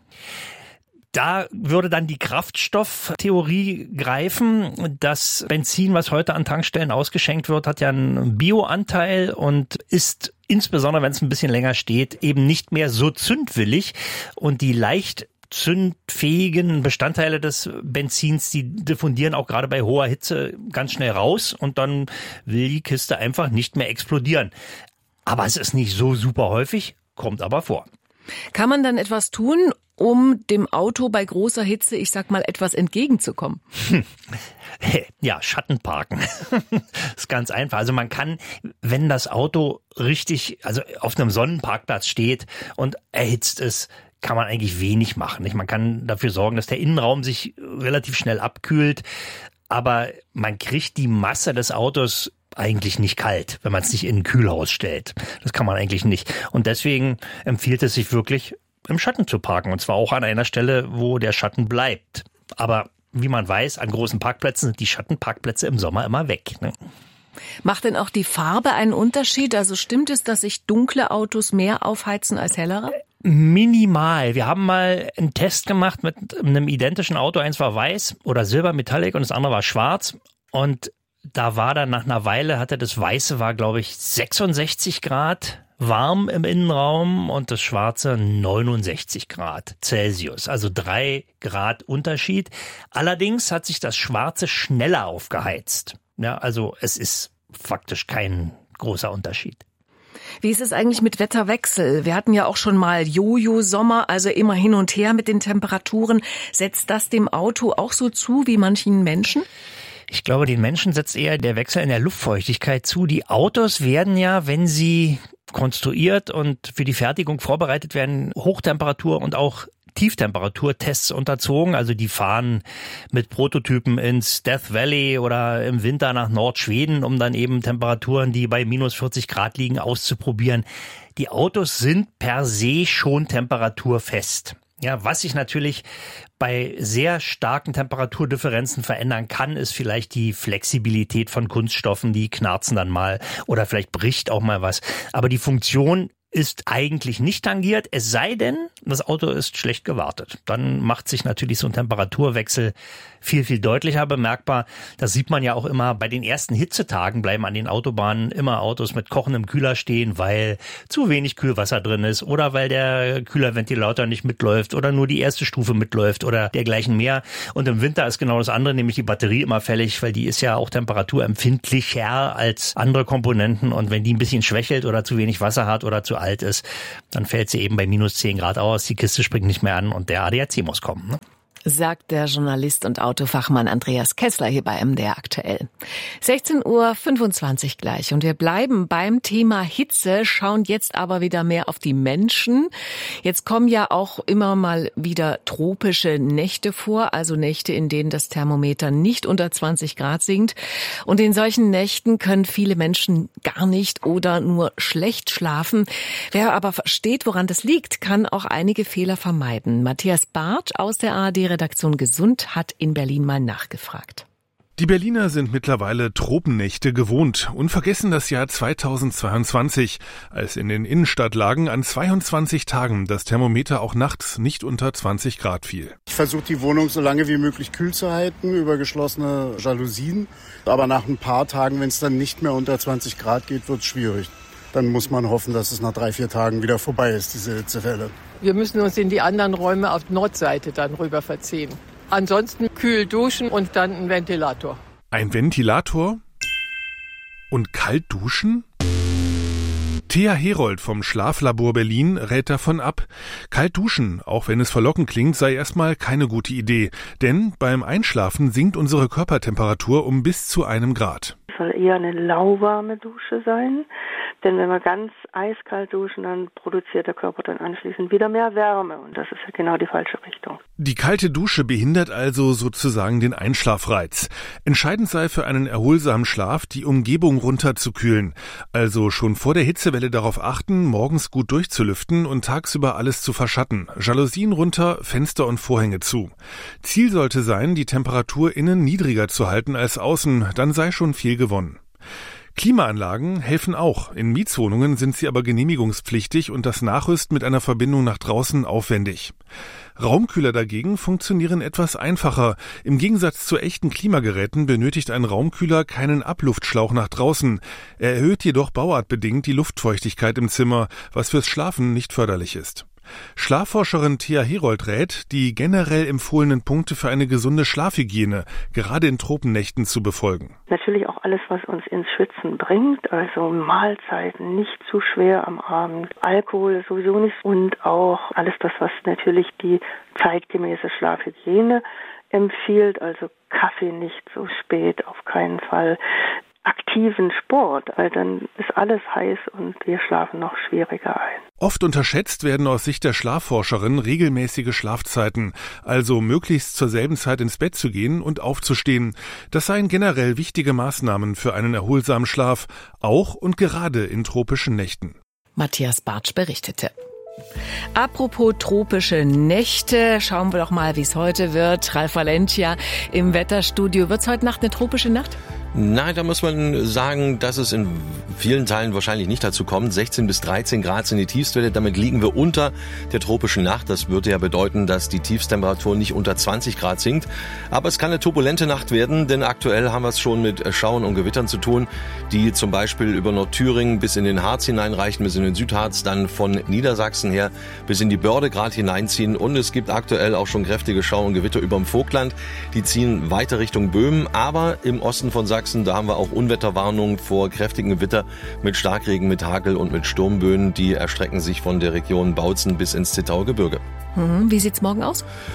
Da würde dann die Kraftstofftheorie greifen. Das Benzin, was heute an Tankstellen ausgeschenkt wird, hat ja einen Bioanteil und ist insbesondere, wenn es ein bisschen länger steht, eben nicht mehr so zündwillig. Und die leicht zündfähigen Bestandteile des Benzins, die diffundieren auch gerade bei hoher Hitze ganz schnell raus und dann will die Kiste einfach nicht mehr explodieren. Aber es ist nicht so super häufig, kommt aber vor. Kann man dann etwas tun, um dem Auto bei großer Hitze, ich sag mal, etwas entgegenzukommen? Hm. Ja, Schatten parken. Ist ganz einfach. Also man kann, wenn das Auto richtig, also auf einem Sonnenparkplatz steht und erhitzt ist, kann man eigentlich wenig machen. Man kann dafür sorgen, dass der Innenraum sich relativ schnell abkühlt, aber man kriegt die Masse des Autos eigentlich nicht kalt, wenn man es nicht in ein Kühlhaus stellt. Das kann man eigentlich nicht. Und deswegen empfiehlt es sich wirklich, im Schatten zu parken. Und zwar auch an einer Stelle, wo der Schatten bleibt. Aber wie man weiß, an großen Parkplätzen sind die Schattenparkplätze im Sommer immer weg, ne? Macht denn auch die Farbe einen Unterschied? Also stimmt es, dass sich dunkle Autos mehr aufheizen als hellere? Minimal. Wir haben mal einen Test gemacht mit einem identischen Auto. Eins war weiß oder Silber Metallic und das andere war schwarz. Und da war dann nach einer Weile, hatte das Weiße war, glaube ich, sechsundsechzig Grad warm im Innenraum und das Schwarze neunundsechzig Grad Celsius. Also drei Grad Unterschied. Allerdings hat sich das Schwarze schneller aufgeheizt. Ja, also es ist faktisch kein großer Unterschied. Wie ist es eigentlich mit Wetterwechsel? Wir hatten ja auch schon mal Jojo-Sommer, also immer hin und her mit den Temperaturen. Setzt das dem Auto auch so zu wie manchen Menschen? Ich glaube, den Menschen setzt eher der Wechsel in der Luftfeuchtigkeit zu. Die Autos werden ja, wenn sie konstruiert und für die Fertigung vorbereitet werden, Hochtemperatur und auch Tieftemperaturtests unterzogen. Also die fahren mit Prototypen ins Death Valley oder im Winter nach Nordschweden, um dann eben Temperaturen, die bei minus vierzig Grad liegen, auszuprobieren. Die Autos sind per se schon temperaturfest. Ja, was sich natürlich bei sehr starken Temperaturdifferenzen verändern kann, ist vielleicht die Flexibilität von Kunststoffen, die knarzen dann mal oder vielleicht bricht auch mal was. Aber die Funktion ist eigentlich nicht tangiert, es sei denn, das Auto ist schlecht gewartet. Dann macht sich natürlich so ein Temperaturwechsel viel, viel deutlicher bemerkbar. Das sieht man ja auch immer bei den ersten Hitzetagen, bleiben an den Autobahnen immer Autos mit kochendem Kühler stehen, weil zu wenig Kühlwasser drin ist oder weil der Kühlerventilator nicht mitläuft oder nur die erste Stufe mitläuft oder dergleichen mehr. Und im Winter ist genau das andere, nämlich die Batterie immer fällig, weil die ist ja auch temperaturempfindlicher als andere Komponenten. Und wenn die ein bisschen schwächelt oder zu wenig Wasser hat oder zu alt ist, dann fällt sie eben bei minus zehn Grad aus, die Kiste springt nicht mehr an und der A D A C muss kommen, ne? Sagt der Journalist und Autofachmann Andreas Kessler hier bei M D R aktuell. sechzehn Uhr fünfundzwanzig gleich und wir bleiben beim Thema Hitze, schauen jetzt aber wieder mehr auf die Menschen. Jetzt kommen ja auch immer mal wieder tropische Nächte vor, also Nächte, in denen das Thermometer nicht unter zwanzig Grad sinkt. Und in solchen Nächten können viele Menschen gar nicht oder nur schlecht schlafen. Wer aber versteht, woran das liegt, kann auch einige Fehler vermeiden. Matthias Bartsch aus der A R D Redaktion Gesund hat in Berlin mal nachgefragt. Die Berliner sind mittlerweile Tropennächte gewohnt und vergessen das Jahr zweitausendzweiundzwanzig, als in den Innenstadtlagen an zweiundzwanzig Tagen das Thermometer auch nachts nicht unter zwanzig Grad fiel. Ich versuche die Wohnung so lange wie möglich kühl zu halten über geschlossene Jalousien. Aber nach ein paar Tagen, wenn es dann nicht mehr unter zwanzig Grad geht, wird es schwierig. Dann muss man hoffen, dass es nach drei, vier Tagen wieder vorbei ist, diese Hitzewelle. Wir müssen uns in die anderen Räume auf Nordseite dann rüber verziehen. Ansonsten kühl duschen und dann ein Ventilator. Ein Ventilator? Und kalt duschen? Thea Herold vom Schlaflabor Berlin rät davon ab. Kalt duschen, auch wenn es verlockend klingt, sei erstmal keine gute Idee. Denn beim Einschlafen sinkt unsere Körpertemperatur um bis zu einem Grad. Es soll eher eine lauwarme Dusche sein. Denn wenn wir ganz eiskalt duschen, dann produziert der Körper dann anschließend wieder mehr Wärme. Und das ist ja genau die falsche Richtung. Die kalte Dusche behindert also sozusagen den Einschlafreiz. Entscheidend sei für einen erholsamen Schlaf, die Umgebung runterzukühlen. Also schon vor der Hitzewelle darauf achten, morgens gut durchzulüften und tagsüber alles zu verschatten. Jalousien runter, Fenster und Vorhänge zu. Ziel sollte sein, die Temperatur innen niedriger zu halten als außen. Dann sei schon viel gewonnen. Klimaanlagen helfen auch. In Mietswohnungen sind sie aber genehmigungspflichtig und das Nachrüsten mit einer Verbindung nach draußen aufwendig. Raumkühler dagegen funktionieren etwas einfacher. Im Gegensatz zu echten Klimageräten benötigt ein Raumkühler keinen Abluftschlauch nach draußen. Er erhöht jedoch bauartbedingt die Luftfeuchtigkeit im Zimmer, was fürs Schlafen nicht förderlich ist. Schlafforscherin Thea Herold rät, die generell empfohlenen Punkte für eine gesunde Schlafhygiene, gerade in Tropennächten, zu befolgen. Natürlich auch alles, was uns ins Schwitzen bringt, also Mahlzeiten nicht zu schwer am Abend, Alkohol sowieso nicht und auch alles das, was natürlich die zeitgemäße Schlafhygiene empfiehlt, also Kaffee nicht so spät, auf keinen Fall. Aktiven Sport, weil dann ist alles heiß und wir schlafen noch schwieriger ein. Oft unterschätzt werden aus Sicht der Schlafforscherin regelmäßige Schlafzeiten, also möglichst zur selben Zeit ins Bett zu gehen und aufzustehen. Das seien generell wichtige Maßnahmen für einen erholsamen Schlaf, auch und gerade in tropischen Nächten. Matthias Bartsch berichtete. Apropos tropische Nächte, schauen wir doch mal, wie es heute wird. Ralf Valentia im Wetterstudio. Wird es heute Nacht eine tropische Nacht? Nein, da muss man sagen, dass es in vielen Teilen wahrscheinlich nicht dazu kommt. sechzehn bis dreizehn Grad sind die Tiefstwerte. Damit liegen wir unter der tropischen Nacht. Das würde ja bedeuten, dass die Tiefstemperatur nicht unter zwanzig Grad sinkt. Aber es kann eine turbulente Nacht werden, denn aktuell haben wir es schon mit Schauern und Gewittern zu tun, die zum Beispiel über Nordthüringen bis in den Harz hineinreichen, bis in den Südharz, dann von Niedersachsen her bis in die Börde gerade hineinziehen. Und es gibt aktuell auch schon kräftige Schauer und Gewitter über dem Vogtland. Die ziehen weiter Richtung Böhmen, aber im Osten von Sachsen, da haben wir auch Unwetterwarnungen vor kräftigen Gewitter mit Starkregen, mit Hagel und mit Sturmböen. Die erstrecken sich von der Region Bautzen bis ins Zittauer Gebirge. Hm, wie sieht's morgen aus?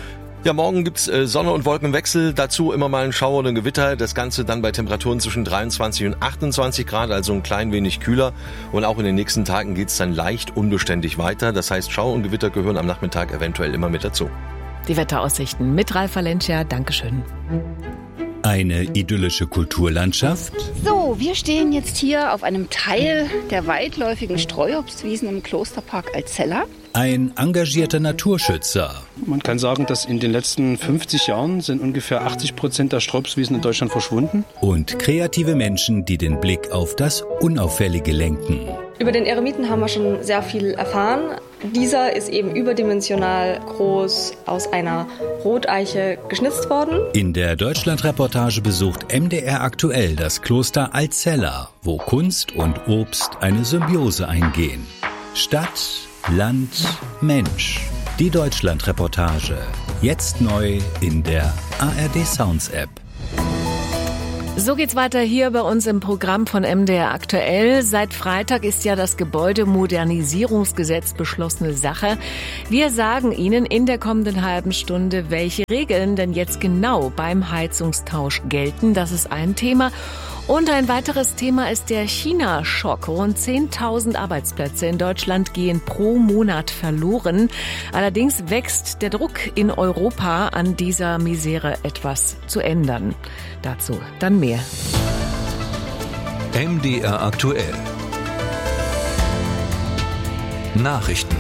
Ja, morgen gibt's äh, Sonne und Wolkenwechsel, dazu immer mal ein Schauer oder ein Gewitter. Das Ganze dann bei Temperaturen zwischen dreiundzwanzig und achtundzwanzig Grad, also ein klein wenig kühler. Und auch in den nächsten Tagen geht's dann leicht unbeständig weiter. Das heißt, Schauer und Gewitter gehören am Nachmittag eventuell immer mit dazu. Die Wetteraussichten mit Ralf Valencia. Dankeschön. Eine idyllische Kulturlandschaft. So, wir stehen jetzt hier auf einem Teil der weitläufigen Streuobstwiesen im Klosterpark Alzella. Ein engagierter Naturschützer. Man kann sagen, dass in den letzten fünfzig Jahren sind ungefähr achtzig Prozent der Streuobstwiesen in Deutschland verschwunden. Und kreative Menschen, die den Blick auf das Unauffällige lenken. Über den Eremiten haben wir schon sehr viel erfahren. Dieser ist eben überdimensional groß aus einer Roteiche geschnitzt worden. In der Deutschlandreportage besucht M D R aktuell das Kloster Alzella, wo Kunst und Obst eine Symbiose eingehen. Stadt, Land, Mensch. Die Deutschlandreportage. Jetzt neu in der A R D Sounds App. So geht's weiter hier bei uns im Programm von M D R aktuell. Seit Freitag ist ja das Gebäudemodernisierungsgesetz beschlossene Sache. Wir sagen Ihnen in der kommenden halben Stunde, welche Regeln denn jetzt genau beim Heizungstausch gelten. Das ist ein Thema. Und ein weiteres Thema ist der China-Schock. Rund zehntausend Arbeitsplätze in Deutschland gehen pro Monat verloren. Allerdings wächst der Druck in Europa, an dieser Misere etwas zu ändern. Dazu dann mehr. M D R aktuell. Nachrichten.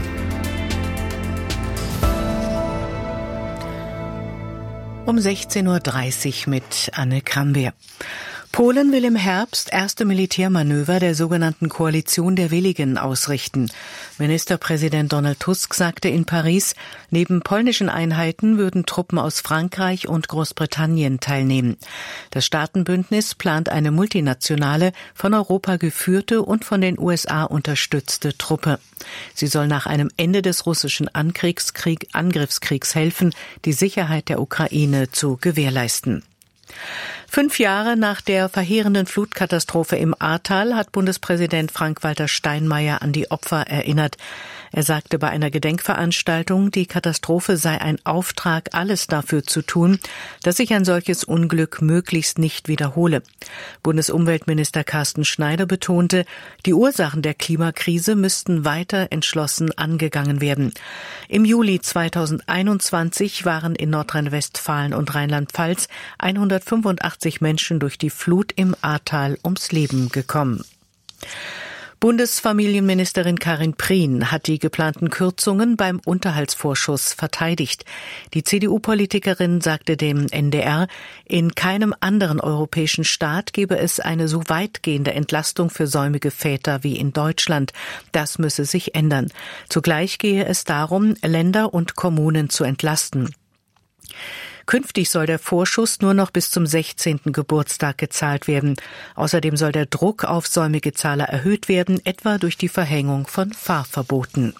Um sechzehn Uhr dreißig mit Anne Krambeer. Polen will im Herbst erste Militärmanöver der sogenannten Koalition der Willigen ausrichten. Ministerpräsident Donald Tusk sagte in Paris, neben polnischen Einheiten würden Truppen aus Frankreich und Großbritannien teilnehmen. Das Staatenbündnis plant eine multinationale, von Europa geführte und von den U S A unterstützte Truppe. Sie soll nach einem Ende des russischen Angriffskrieg, Angriffskriegs helfen, die Sicherheit der Ukraine zu gewährleisten. Fünf Jahre nach der verheerenden Flutkatastrophe im Ahrtal hat Bundespräsident Frank-Walter Steinmeier an die Opfer erinnert. Er sagte bei einer Gedenkveranstaltung, die Katastrophe sei ein Auftrag, alles dafür zu tun, dass sich ein solches Unglück möglichst nicht wiederhole. Bundesumweltminister Carsten Schneider betonte, die Ursachen der Klimakrise müssten weiter entschlossen angegangen werden. Im Juli zweitausendeinundzwanzig waren in Nordrhein-Westfalen und Rheinland-Pfalz hundertfünfundachtzig Menschen durch die Flut im Ahrtal ums Leben gekommen. Bundesfamilienministerin Karin Prien hat die geplanten Kürzungen beim Unterhaltsvorschuss verteidigt. Die C D U-Politikerin sagte dem N D R, in keinem anderen europäischen Staat gebe es eine so weitgehende Entlastung für säumige Väter wie in Deutschland. Das müsse sich ändern. Zugleich gehe es darum, Länder und Kommunen zu entlasten. Künftig soll der Vorschuss nur noch bis zum sechzehnten Geburtstag gezahlt werden. Außerdem soll der Druck auf säumige Zahler erhöht werden, etwa durch die Verhängung von Fahrverboten.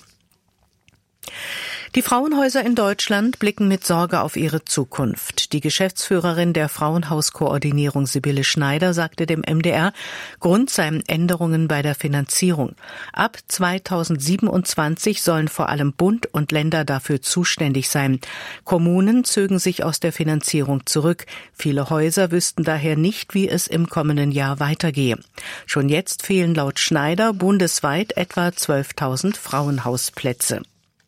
Die Frauenhäuser in Deutschland blicken mit Sorge auf ihre Zukunft. Die Geschäftsführerin der Frauenhauskoordinierung Sibylle Schneider sagte dem M D R, Grund seien Änderungen bei der Finanzierung. Ab zweitausendsiebenundzwanzig sollen vor allem Bund und Länder dafür zuständig sein. Kommunen zögen sich aus der Finanzierung zurück. Viele Häuser wüssten daher nicht, wie es im kommenden Jahr weitergehe. Schon jetzt fehlen laut Schneider bundesweit etwa zwölftausend Frauenhausplätze.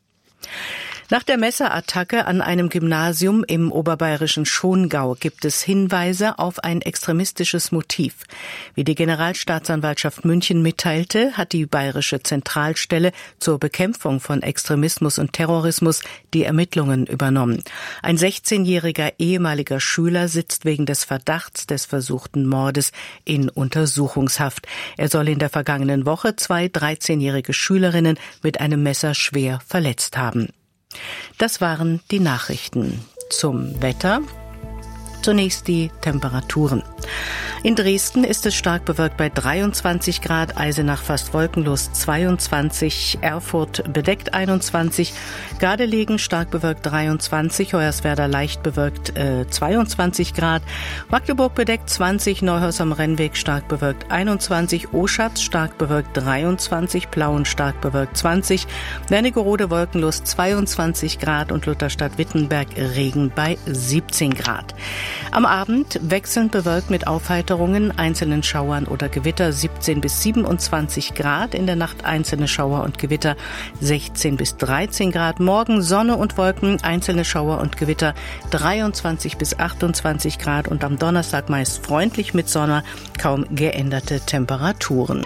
Nach der Messerattacke an einem Gymnasium im oberbayerischen Schongau gibt es Hinweise auf ein extremistisches Motiv. Wie die Generalstaatsanwaltschaft München mitteilte, hat die Bayerische Zentralstelle zur Bekämpfung von Extremismus und Terrorismus die Ermittlungen übernommen. Ein sechzehnjähriger ehemaliger Schüler sitzt wegen des Verdachts des versuchten Mordes in Untersuchungshaft. Er soll in der vergangenen Woche zwei dreizehnjährige Schülerinnen mit einem Messer schwer verletzt haben. Das waren die Nachrichten. Zum Wetter. Zunächst die Temperaturen. In Dresden ist es stark bewölkt bei dreiundzwanzig Grad, Eisenach fast wolkenlos zweiundzwanzig, Erfurt bedeckt einundzwanzig, Gardelegen stark bewölkt dreiundzwanzig, Hoyerswerda leicht bewölkt äh, zweiundzwanzig Grad, Magdeburg bedeckt zwanzig, Neuhaus am Rennweg stark bewölkt einundzwanzig, Oschatz stark bewölkt dreiundzwanzig, Plauen stark bewölkt zwanzig, Wernigerode wolkenlos zweiundzwanzig Grad und Lutherstadt-Wittenberg Regen bei siebzehn Grad. Am Abend wechselnd bewölkt mit Aufheiterungen, einzelnen Schauern oder Gewitter siebzehn bis siebenundzwanzig Grad, in der Nacht einzelne Schauer und Gewitter sechzehn bis dreizehn Grad, morgen Sonne und Wolken, einzelne Schauer und Gewitter dreiundzwanzig bis achtundzwanzig Grad und am Donnerstag meist freundlich mit Sonne, kaum geänderte Temperaturen.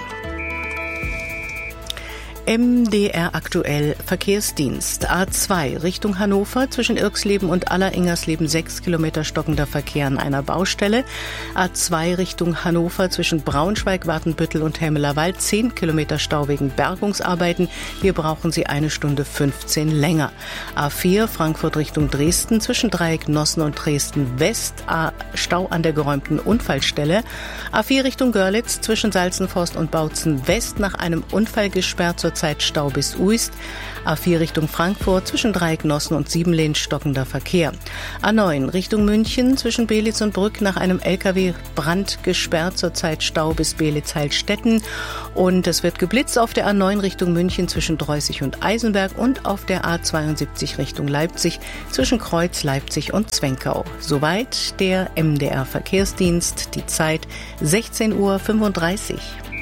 M D R aktuell Verkehrsdienst. A zwei Richtung Hannover zwischen Irxleben und Aller-Ingersleben sechs Kilometer stockender Verkehr an einer Baustelle. A zwei Richtung Hannover zwischen Braunschweig, Watenbüttel und Hemmelerwald zehn Kilometer Stau wegen Bergungsarbeiten. Hier brauchen Sie eine Stunde fünfzehn länger. A vier Frankfurt Richtung Dresden zwischen Dreieck Nossen und Dresden West. A Stau an der geräumten Unfallstelle. A vier Richtung Görlitz zwischen Salzenforst und Bautzen West nach einem Unfall gesperrt zur Zeit Stau bis Uist. A vier Richtung Frankfurt zwischen Dreieck Nossen und Siebenlehn stockender Verkehr. A neun Richtung München zwischen Belitz und Brück nach einem L K W-Brand gesperrt zur Zeit Stau bis Belitz-Heilstätten. Und es wird geblitzt auf der A neun Richtung München zwischen Dreußig und Eisenberg und auf der A zweiundsiebzig Richtung Leipzig zwischen Kreuz, Leipzig und Zwenkau. Soweit der M D R Verkehrsdienst. Die Zeit sechzehn Uhr fünfunddreißig.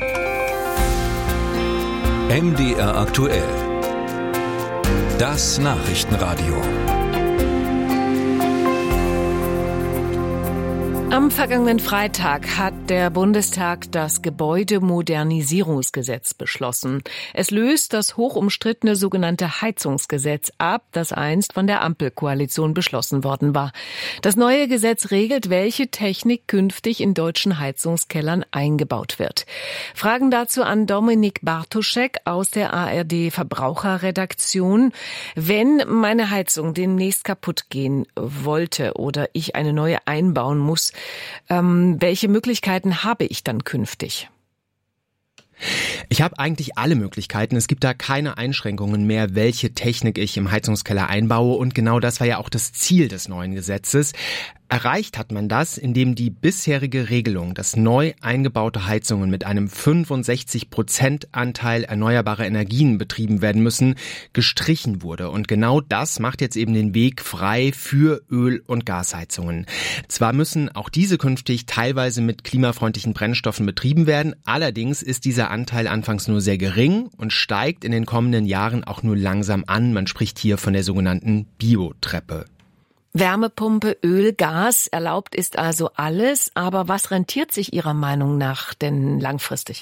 M D R aktuell. Das Nachrichtenradio. Am vergangenen Freitag hat der Bundestag das Gebäudemodernisierungsgesetz beschlossen. Es löst das hochumstrittene sogenannte Heizungsgesetz ab, das einst von der Ampelkoalition beschlossen worden war. Das neue Gesetz regelt, welche Technik künftig in deutschen Heizungskellern eingebaut wird. Fragen dazu an Dominik Bartoschek aus der A R D Verbraucherredaktion. Wenn meine Heizung demnächst kaputt gehen wollte oder ich eine neue einbauen muss, Ähm, welche Möglichkeiten habe ich dann künftig? Ich habe eigentlich alle Möglichkeiten. Es gibt da keine Einschränkungen mehr, welche Technik ich im Heizungskeller einbaue. Und genau das war ja auch das Ziel des neuen Gesetzes. Erreicht hat man das, indem die bisherige Regelung, dass neu eingebaute Heizungen mit einem fünfundsechzig Prozent Anteil erneuerbarer Energien betrieben werden müssen, gestrichen wurde. Und genau das macht jetzt eben den Weg frei für Öl- und Gasheizungen. Zwar müssen auch diese künftig teilweise mit klimafreundlichen Brennstoffen betrieben werden, allerdings ist dieser Anteil anfangs nur sehr gering und steigt in den kommenden Jahren auch nur langsam an. Man spricht hier von der sogenannten Biotreppe. Wärmepumpe, Öl, Gas, erlaubt ist also alles. Aber was rentiert sich Ihrer Meinung nach denn langfristig?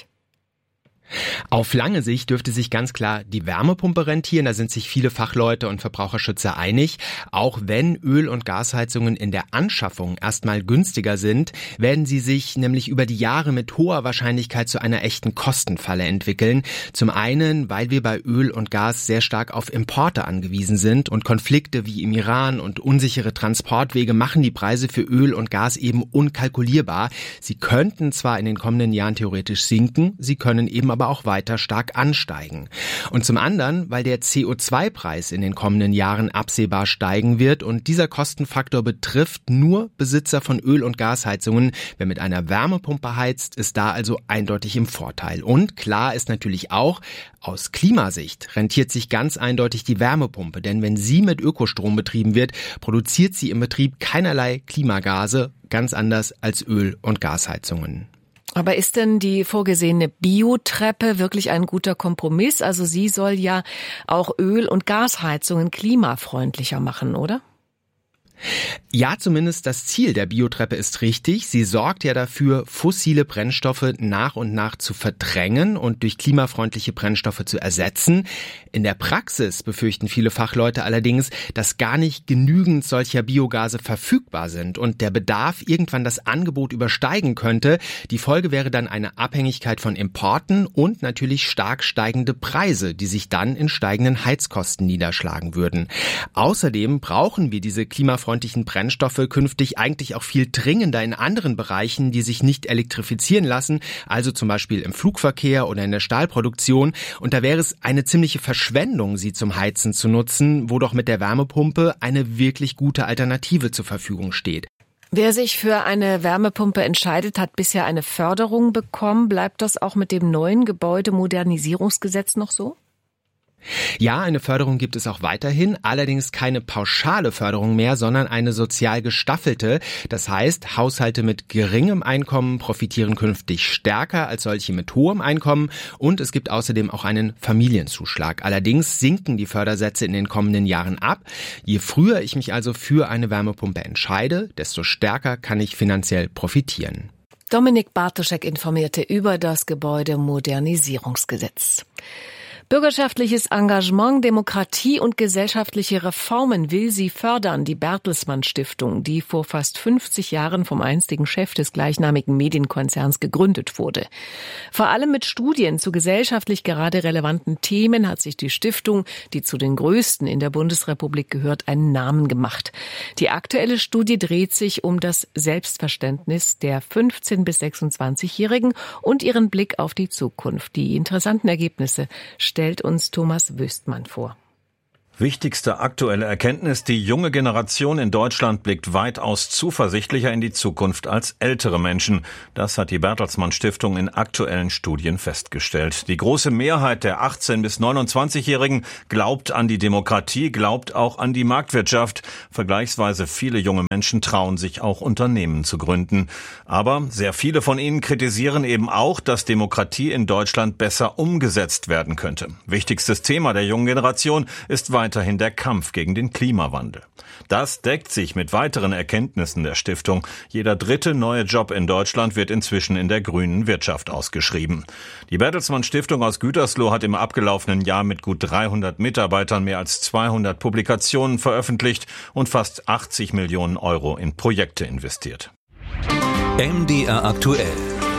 Auf lange Sicht dürfte sich ganz klar die Wärmepumpe rentieren, da sind sich viele Fachleute und Verbraucherschützer einig. Auch wenn Öl- und Gasheizungen in der Anschaffung erstmal günstiger sind, werden sie sich nämlich über die Jahre mit hoher Wahrscheinlichkeit zu einer echten Kostenfalle entwickeln. Zum einen, weil wir bei Öl und Gas sehr stark auf Importe angewiesen sind und Konflikte wie im Iran und unsichere Transportwege machen die Preise für Öl und Gas eben unkalkulierbar. Sie könnten zwar in den kommenden Jahren theoretisch sinken, sie können eben aber auch weiter stark ansteigen. Und zum anderen, weil der C O zwei Preis in den kommenden Jahren absehbar steigen wird und dieser Kostenfaktor betrifft nur Besitzer von Öl- und Gasheizungen. Wer mit einer Wärmepumpe heizt, ist da also eindeutig im Vorteil. Und klar ist natürlich auch, aus Klimasicht rentiert sich ganz eindeutig die Wärmepumpe, denn wenn sie mit Ökostrom betrieben wird, produziert sie im Betrieb keinerlei Klimagase, ganz anders als Öl- und Gasheizungen. Aber ist denn die vorgesehene Biotreppe wirklich ein guter Kompromiss? Also sie soll ja auch Öl- und Gasheizungen klimafreundlicher machen, oder? Ja, zumindest das Ziel der Biotreppe ist richtig. Sie sorgt ja dafür, fossile Brennstoffe nach und nach zu verdrängen und durch klimafreundliche Brennstoffe zu ersetzen. In der Praxis befürchten viele Fachleute allerdings, dass gar nicht genügend solcher Biogase verfügbar sind und der Bedarf irgendwann das Angebot übersteigen könnte. Die Folge wäre dann eine Abhängigkeit von Importen und natürlich stark steigende Preise, die sich dann in steigenden Heizkosten niederschlagen würden. Außerdem brauchen wir diese klimafreundlichen klimafreundlichen Brennstoffe künftig eigentlich auch viel dringender in anderen Bereichen, die sich nicht elektrifizieren lassen, also zum Beispiel im Flugverkehr oder in der Stahlproduktion. Und da wäre es eine ziemliche Verschwendung, sie zum Heizen zu nutzen, wo doch mit der Wärmepumpe eine wirklich gute Alternative zur Verfügung steht. Wer sich für eine Wärmepumpe entscheidet, hat bisher eine Förderung bekommen. Bleibt das auch mit dem neuen Gebäudemodernisierungsgesetz noch so? Ja, eine Förderung gibt es auch weiterhin, allerdings keine pauschale Förderung mehr, sondern eine sozial gestaffelte. Das heißt, Haushalte mit geringem Einkommen profitieren künftig stärker als solche mit hohem Einkommen und es gibt außerdem auch einen Familienzuschlag. Allerdings sinken die Fördersätze in den kommenden Jahren ab. Je früher ich mich also für eine Wärmepumpe entscheide, desto stärker kann ich finanziell profitieren. Dominik Bartoschek informierte über das Gebäudemodernisierungsgesetz. Bürgerschaftliches Engagement, Demokratie und gesellschaftliche Reformen will sie fördern, die Bertelsmann Stiftung, die vor fast fünfzig Jahren vom einstigen Chef des gleichnamigen Medienkonzerns gegründet wurde. Vor allem mit Studien zu gesellschaftlich gerade relevanten Themen hat sich die Stiftung, die zu den größten in der Bundesrepublik gehört, einen Namen gemacht. Die aktuelle Studie dreht sich um das Selbstverständnis der fünfzehn- bis sechsundzwanzigjährigen und ihren Blick auf die Zukunft. Die interessanten Ergebnisse stellt uns Thomas Wüstmann vor. Wichtigste aktuelle Erkenntnis: Die junge Generation in Deutschland blickt weitaus zuversichtlicher in die Zukunft als ältere Menschen. Das hat die Bertelsmann Stiftung in aktuellen Studien festgestellt. Die große Mehrheit der achtzehn- bis neunundzwanzigjährigen glaubt an die Demokratie, glaubt auch an die Marktwirtschaft. Vergleichsweise viele junge Menschen trauen sich auch Unternehmen zu gründen. Aber sehr viele von ihnen kritisieren eben auch, dass Demokratie in Deutschland besser umgesetzt werden könnte. Wichtigstes Thema der jungen Generation ist weiter weiterhin der Kampf gegen den Klimawandel. Das deckt sich mit weiteren Erkenntnissen der Stiftung. Jeder dritte neue Job in Deutschland wird inzwischen in der grünen Wirtschaft ausgeschrieben. Die Bertelsmann Stiftung aus Gütersloh hat im abgelaufenen Jahr mit gut dreihundert Mitarbeitern mehr als zweihundert Publikationen veröffentlicht und fast achtzig Millionen Euro in Projekte investiert. M D R aktuell.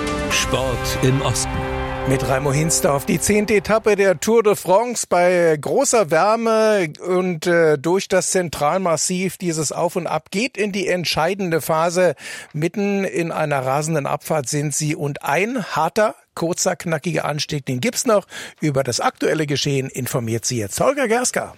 Sport im Osten. Mit Raimo Hinster auf die zehnte Etappe der Tour de France bei großer Wärme und äh, durch das Zentralmassiv. Dieses Auf und Ab geht in die entscheidende Phase. Mitten in einer rasenden Abfahrt sind sie und ein harter, kurzer, knackiger Anstieg, den gibt's noch. Über das aktuelle Geschehen informiert sie jetzt Holger Gerska.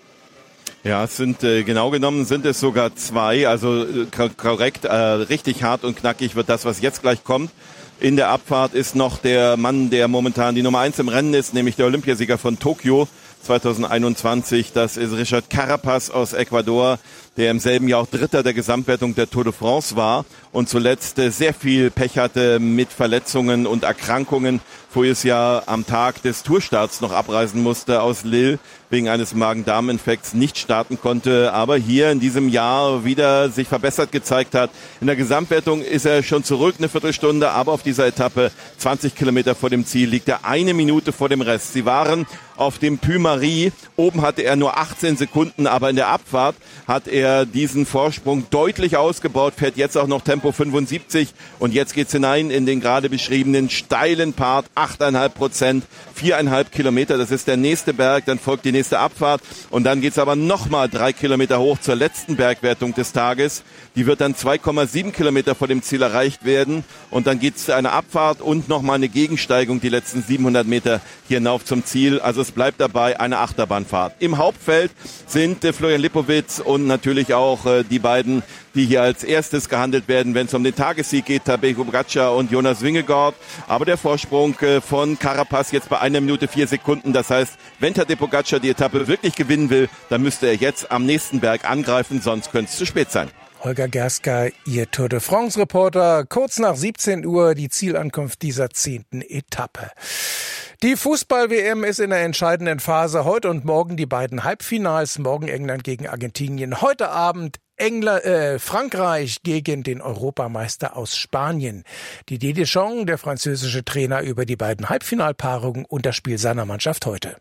Ja, es sind äh, genau genommen sind es sogar zwei. Also äh, korrekt, äh, richtig hart und knackig wird das, was jetzt gleich kommt. In der Abfahrt ist noch der Mann, der momentan die Nummer eins im Rennen ist, nämlich der Olympiasieger von Tokio zweitausendeinundzwanzig. Das ist Richard Carapaz aus Ecuador, der im selben Jahr auch Dritter der Gesamtwertung der Tour de France war und zuletzt sehr viel Pech hatte mit Verletzungen und Erkrankungen. Voriges Jahr am Tag des Tourstarts noch abreisen musste aus Lille, wegen eines Magen-Darm-Infekts nicht starten konnte, aber hier in diesem Jahr wieder sich verbessert gezeigt hat. In der Gesamtwertung ist er schon zurück, eine Viertelstunde, aber auf dieser Etappe zwanzig Kilometer vor dem Ziel liegt er eine Minute vor dem Rest. Sie waren auf dem Puy-Marie, oben hatte er nur achtzehn Sekunden, aber in der Abfahrt hat er diesen Vorsprung deutlich ausgebaut, fährt jetzt auch noch Tempo fünfundsiebzig und jetzt geht's hinein in den gerade beschriebenen steilen Part, acht Komma fünf Prozent, viereinhalb Kilometer, das ist der nächste Berg, dann folgt die nächste Abfahrt und dann geht's aber nochmal drei Kilometer hoch zur letzten Bergwertung des Tages. Die wird dann zwei Komma sieben Kilometer vor dem Ziel erreicht werden und dann geht's eine Abfahrt und nochmal eine Gegensteigung, die letzten siebenhundert Meter hier hinauf zum Ziel. Also es bleibt dabei eine Achterbahnfahrt. Im Hauptfeld sind äh, Florian Lipowitz und natürlich auch äh, die beiden, die hier als erstes gehandelt werden, wenn es um den Tagessieg geht, Tadej Pogačar und Jonas Vingegaard. Aber der Vorsprung äh, von Carapaz jetzt bei einer Minute vier Sekunden. Das heißt, wenn Tadej Pogačar die Etappe wirklich gewinnen will, dann müsste er jetzt am nächsten Berg angreifen, sonst könnte es zu spät sein. Holger Gerska, Ihr Tour de France-Reporter. Kurz nach siebzehn Uhr die Zielankunft dieser zehnten Etappe. Die Fußball-W M ist in der entscheidenden Phase. Heute und morgen die beiden Halbfinals. Morgen England gegen Argentinien. Heute Abend England, äh, Frankreich gegen den Europameister aus Spanien. Didier Deschamps, der französische Trainer, über die beiden Halbfinalpaarungen und das Spiel seiner Mannschaft heute.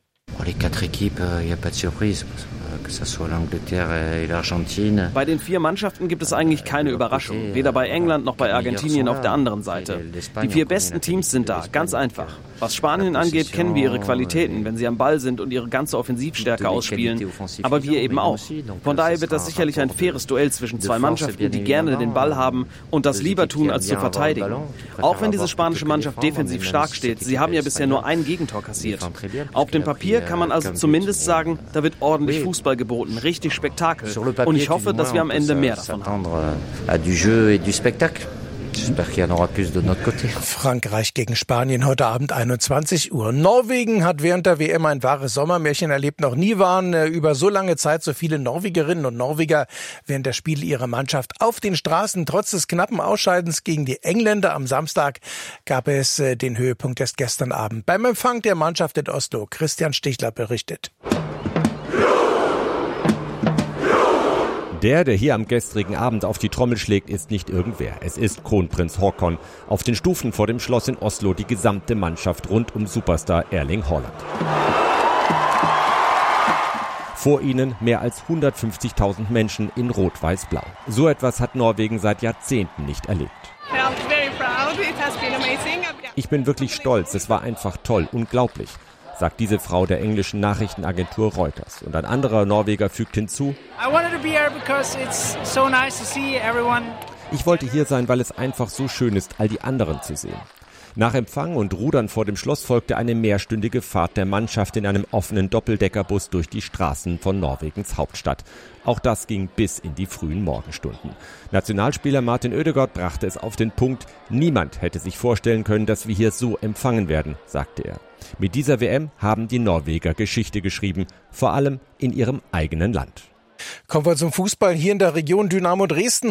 Bei den vier Mannschaften gibt es eigentlich keine Überraschung, weder bei England noch bei Argentinien auf der anderen Seite. Die vier besten Teams sind da, ganz einfach. Was Spanien angeht, kennen wir ihre Qualitäten, wenn sie am Ball sind und ihre ganze Offensivstärke ausspielen. Aber wir eben auch. Von daher wird das sicherlich ein faires Duell zwischen zwei Mannschaften, die gerne den Ball haben und das lieber tun, als zu verteidigen. Auch wenn diese spanische Mannschaft defensiv stark steht, sie haben ja bisher nur ein Gegentor kassiert. Auf dem Papier kann man also zumindest sagen, da wird ordentlich Fußball geboten, richtig Spektakel. Und ich hoffe, dass wir am Ende mehr davon haben. Frankreich gegen Spanien heute Abend einundzwanzig Uhr. Norwegen hat während der W M ein wahres Sommermärchen erlebt. Noch nie waren über so lange Zeit so viele Norwegerinnen und Norweger während der Spiele ihrer Mannschaft auf den Straßen. Trotz des knappen Ausscheidens gegen die Engländer am Samstag gab es den Höhepunkt erst gestern Abend beim Empfang der Mannschaft in Oslo. Christian Stichler berichtet. Der, der hier am gestrigen Abend auf die Trommel schlägt, ist nicht irgendwer. Es ist Kronprinz Haakon. Auf den Stufen vor dem Schloss in Oslo die gesamte Mannschaft rund um Superstar Erling Haaland. Vor ihnen mehr als hundertfünfzigtausend Menschen in Rot-Weiß-Blau. So etwas hat Norwegen seit Jahrzehnten nicht erlebt. Ich bin wirklich stolz. Es war einfach toll, unglaublich, sagt diese Frau der englischen Nachrichtenagentur Reuters. Und ein anderer Norweger fügt hinzu: Ich wollte hier sein, weil es einfach so schön ist, all die anderen zu sehen. Nach Empfang und Rudern vor dem Schloss folgte eine mehrstündige Fahrt der Mannschaft in einem offenen Doppeldeckerbus durch die Straßen von Norwegens Hauptstadt. Auch das ging bis in die frühen Morgenstunden. Nationalspieler Martin Ødegaard brachte es auf den Punkt: Niemand hätte sich vorstellen können, dass wir hier so empfangen werden, sagte er. Mit dieser W M haben die Norweger Geschichte geschrieben, vor allem in ihrem eigenen Land. Kommen wir zum Fußball. Hier in der Region Dynamo Dresden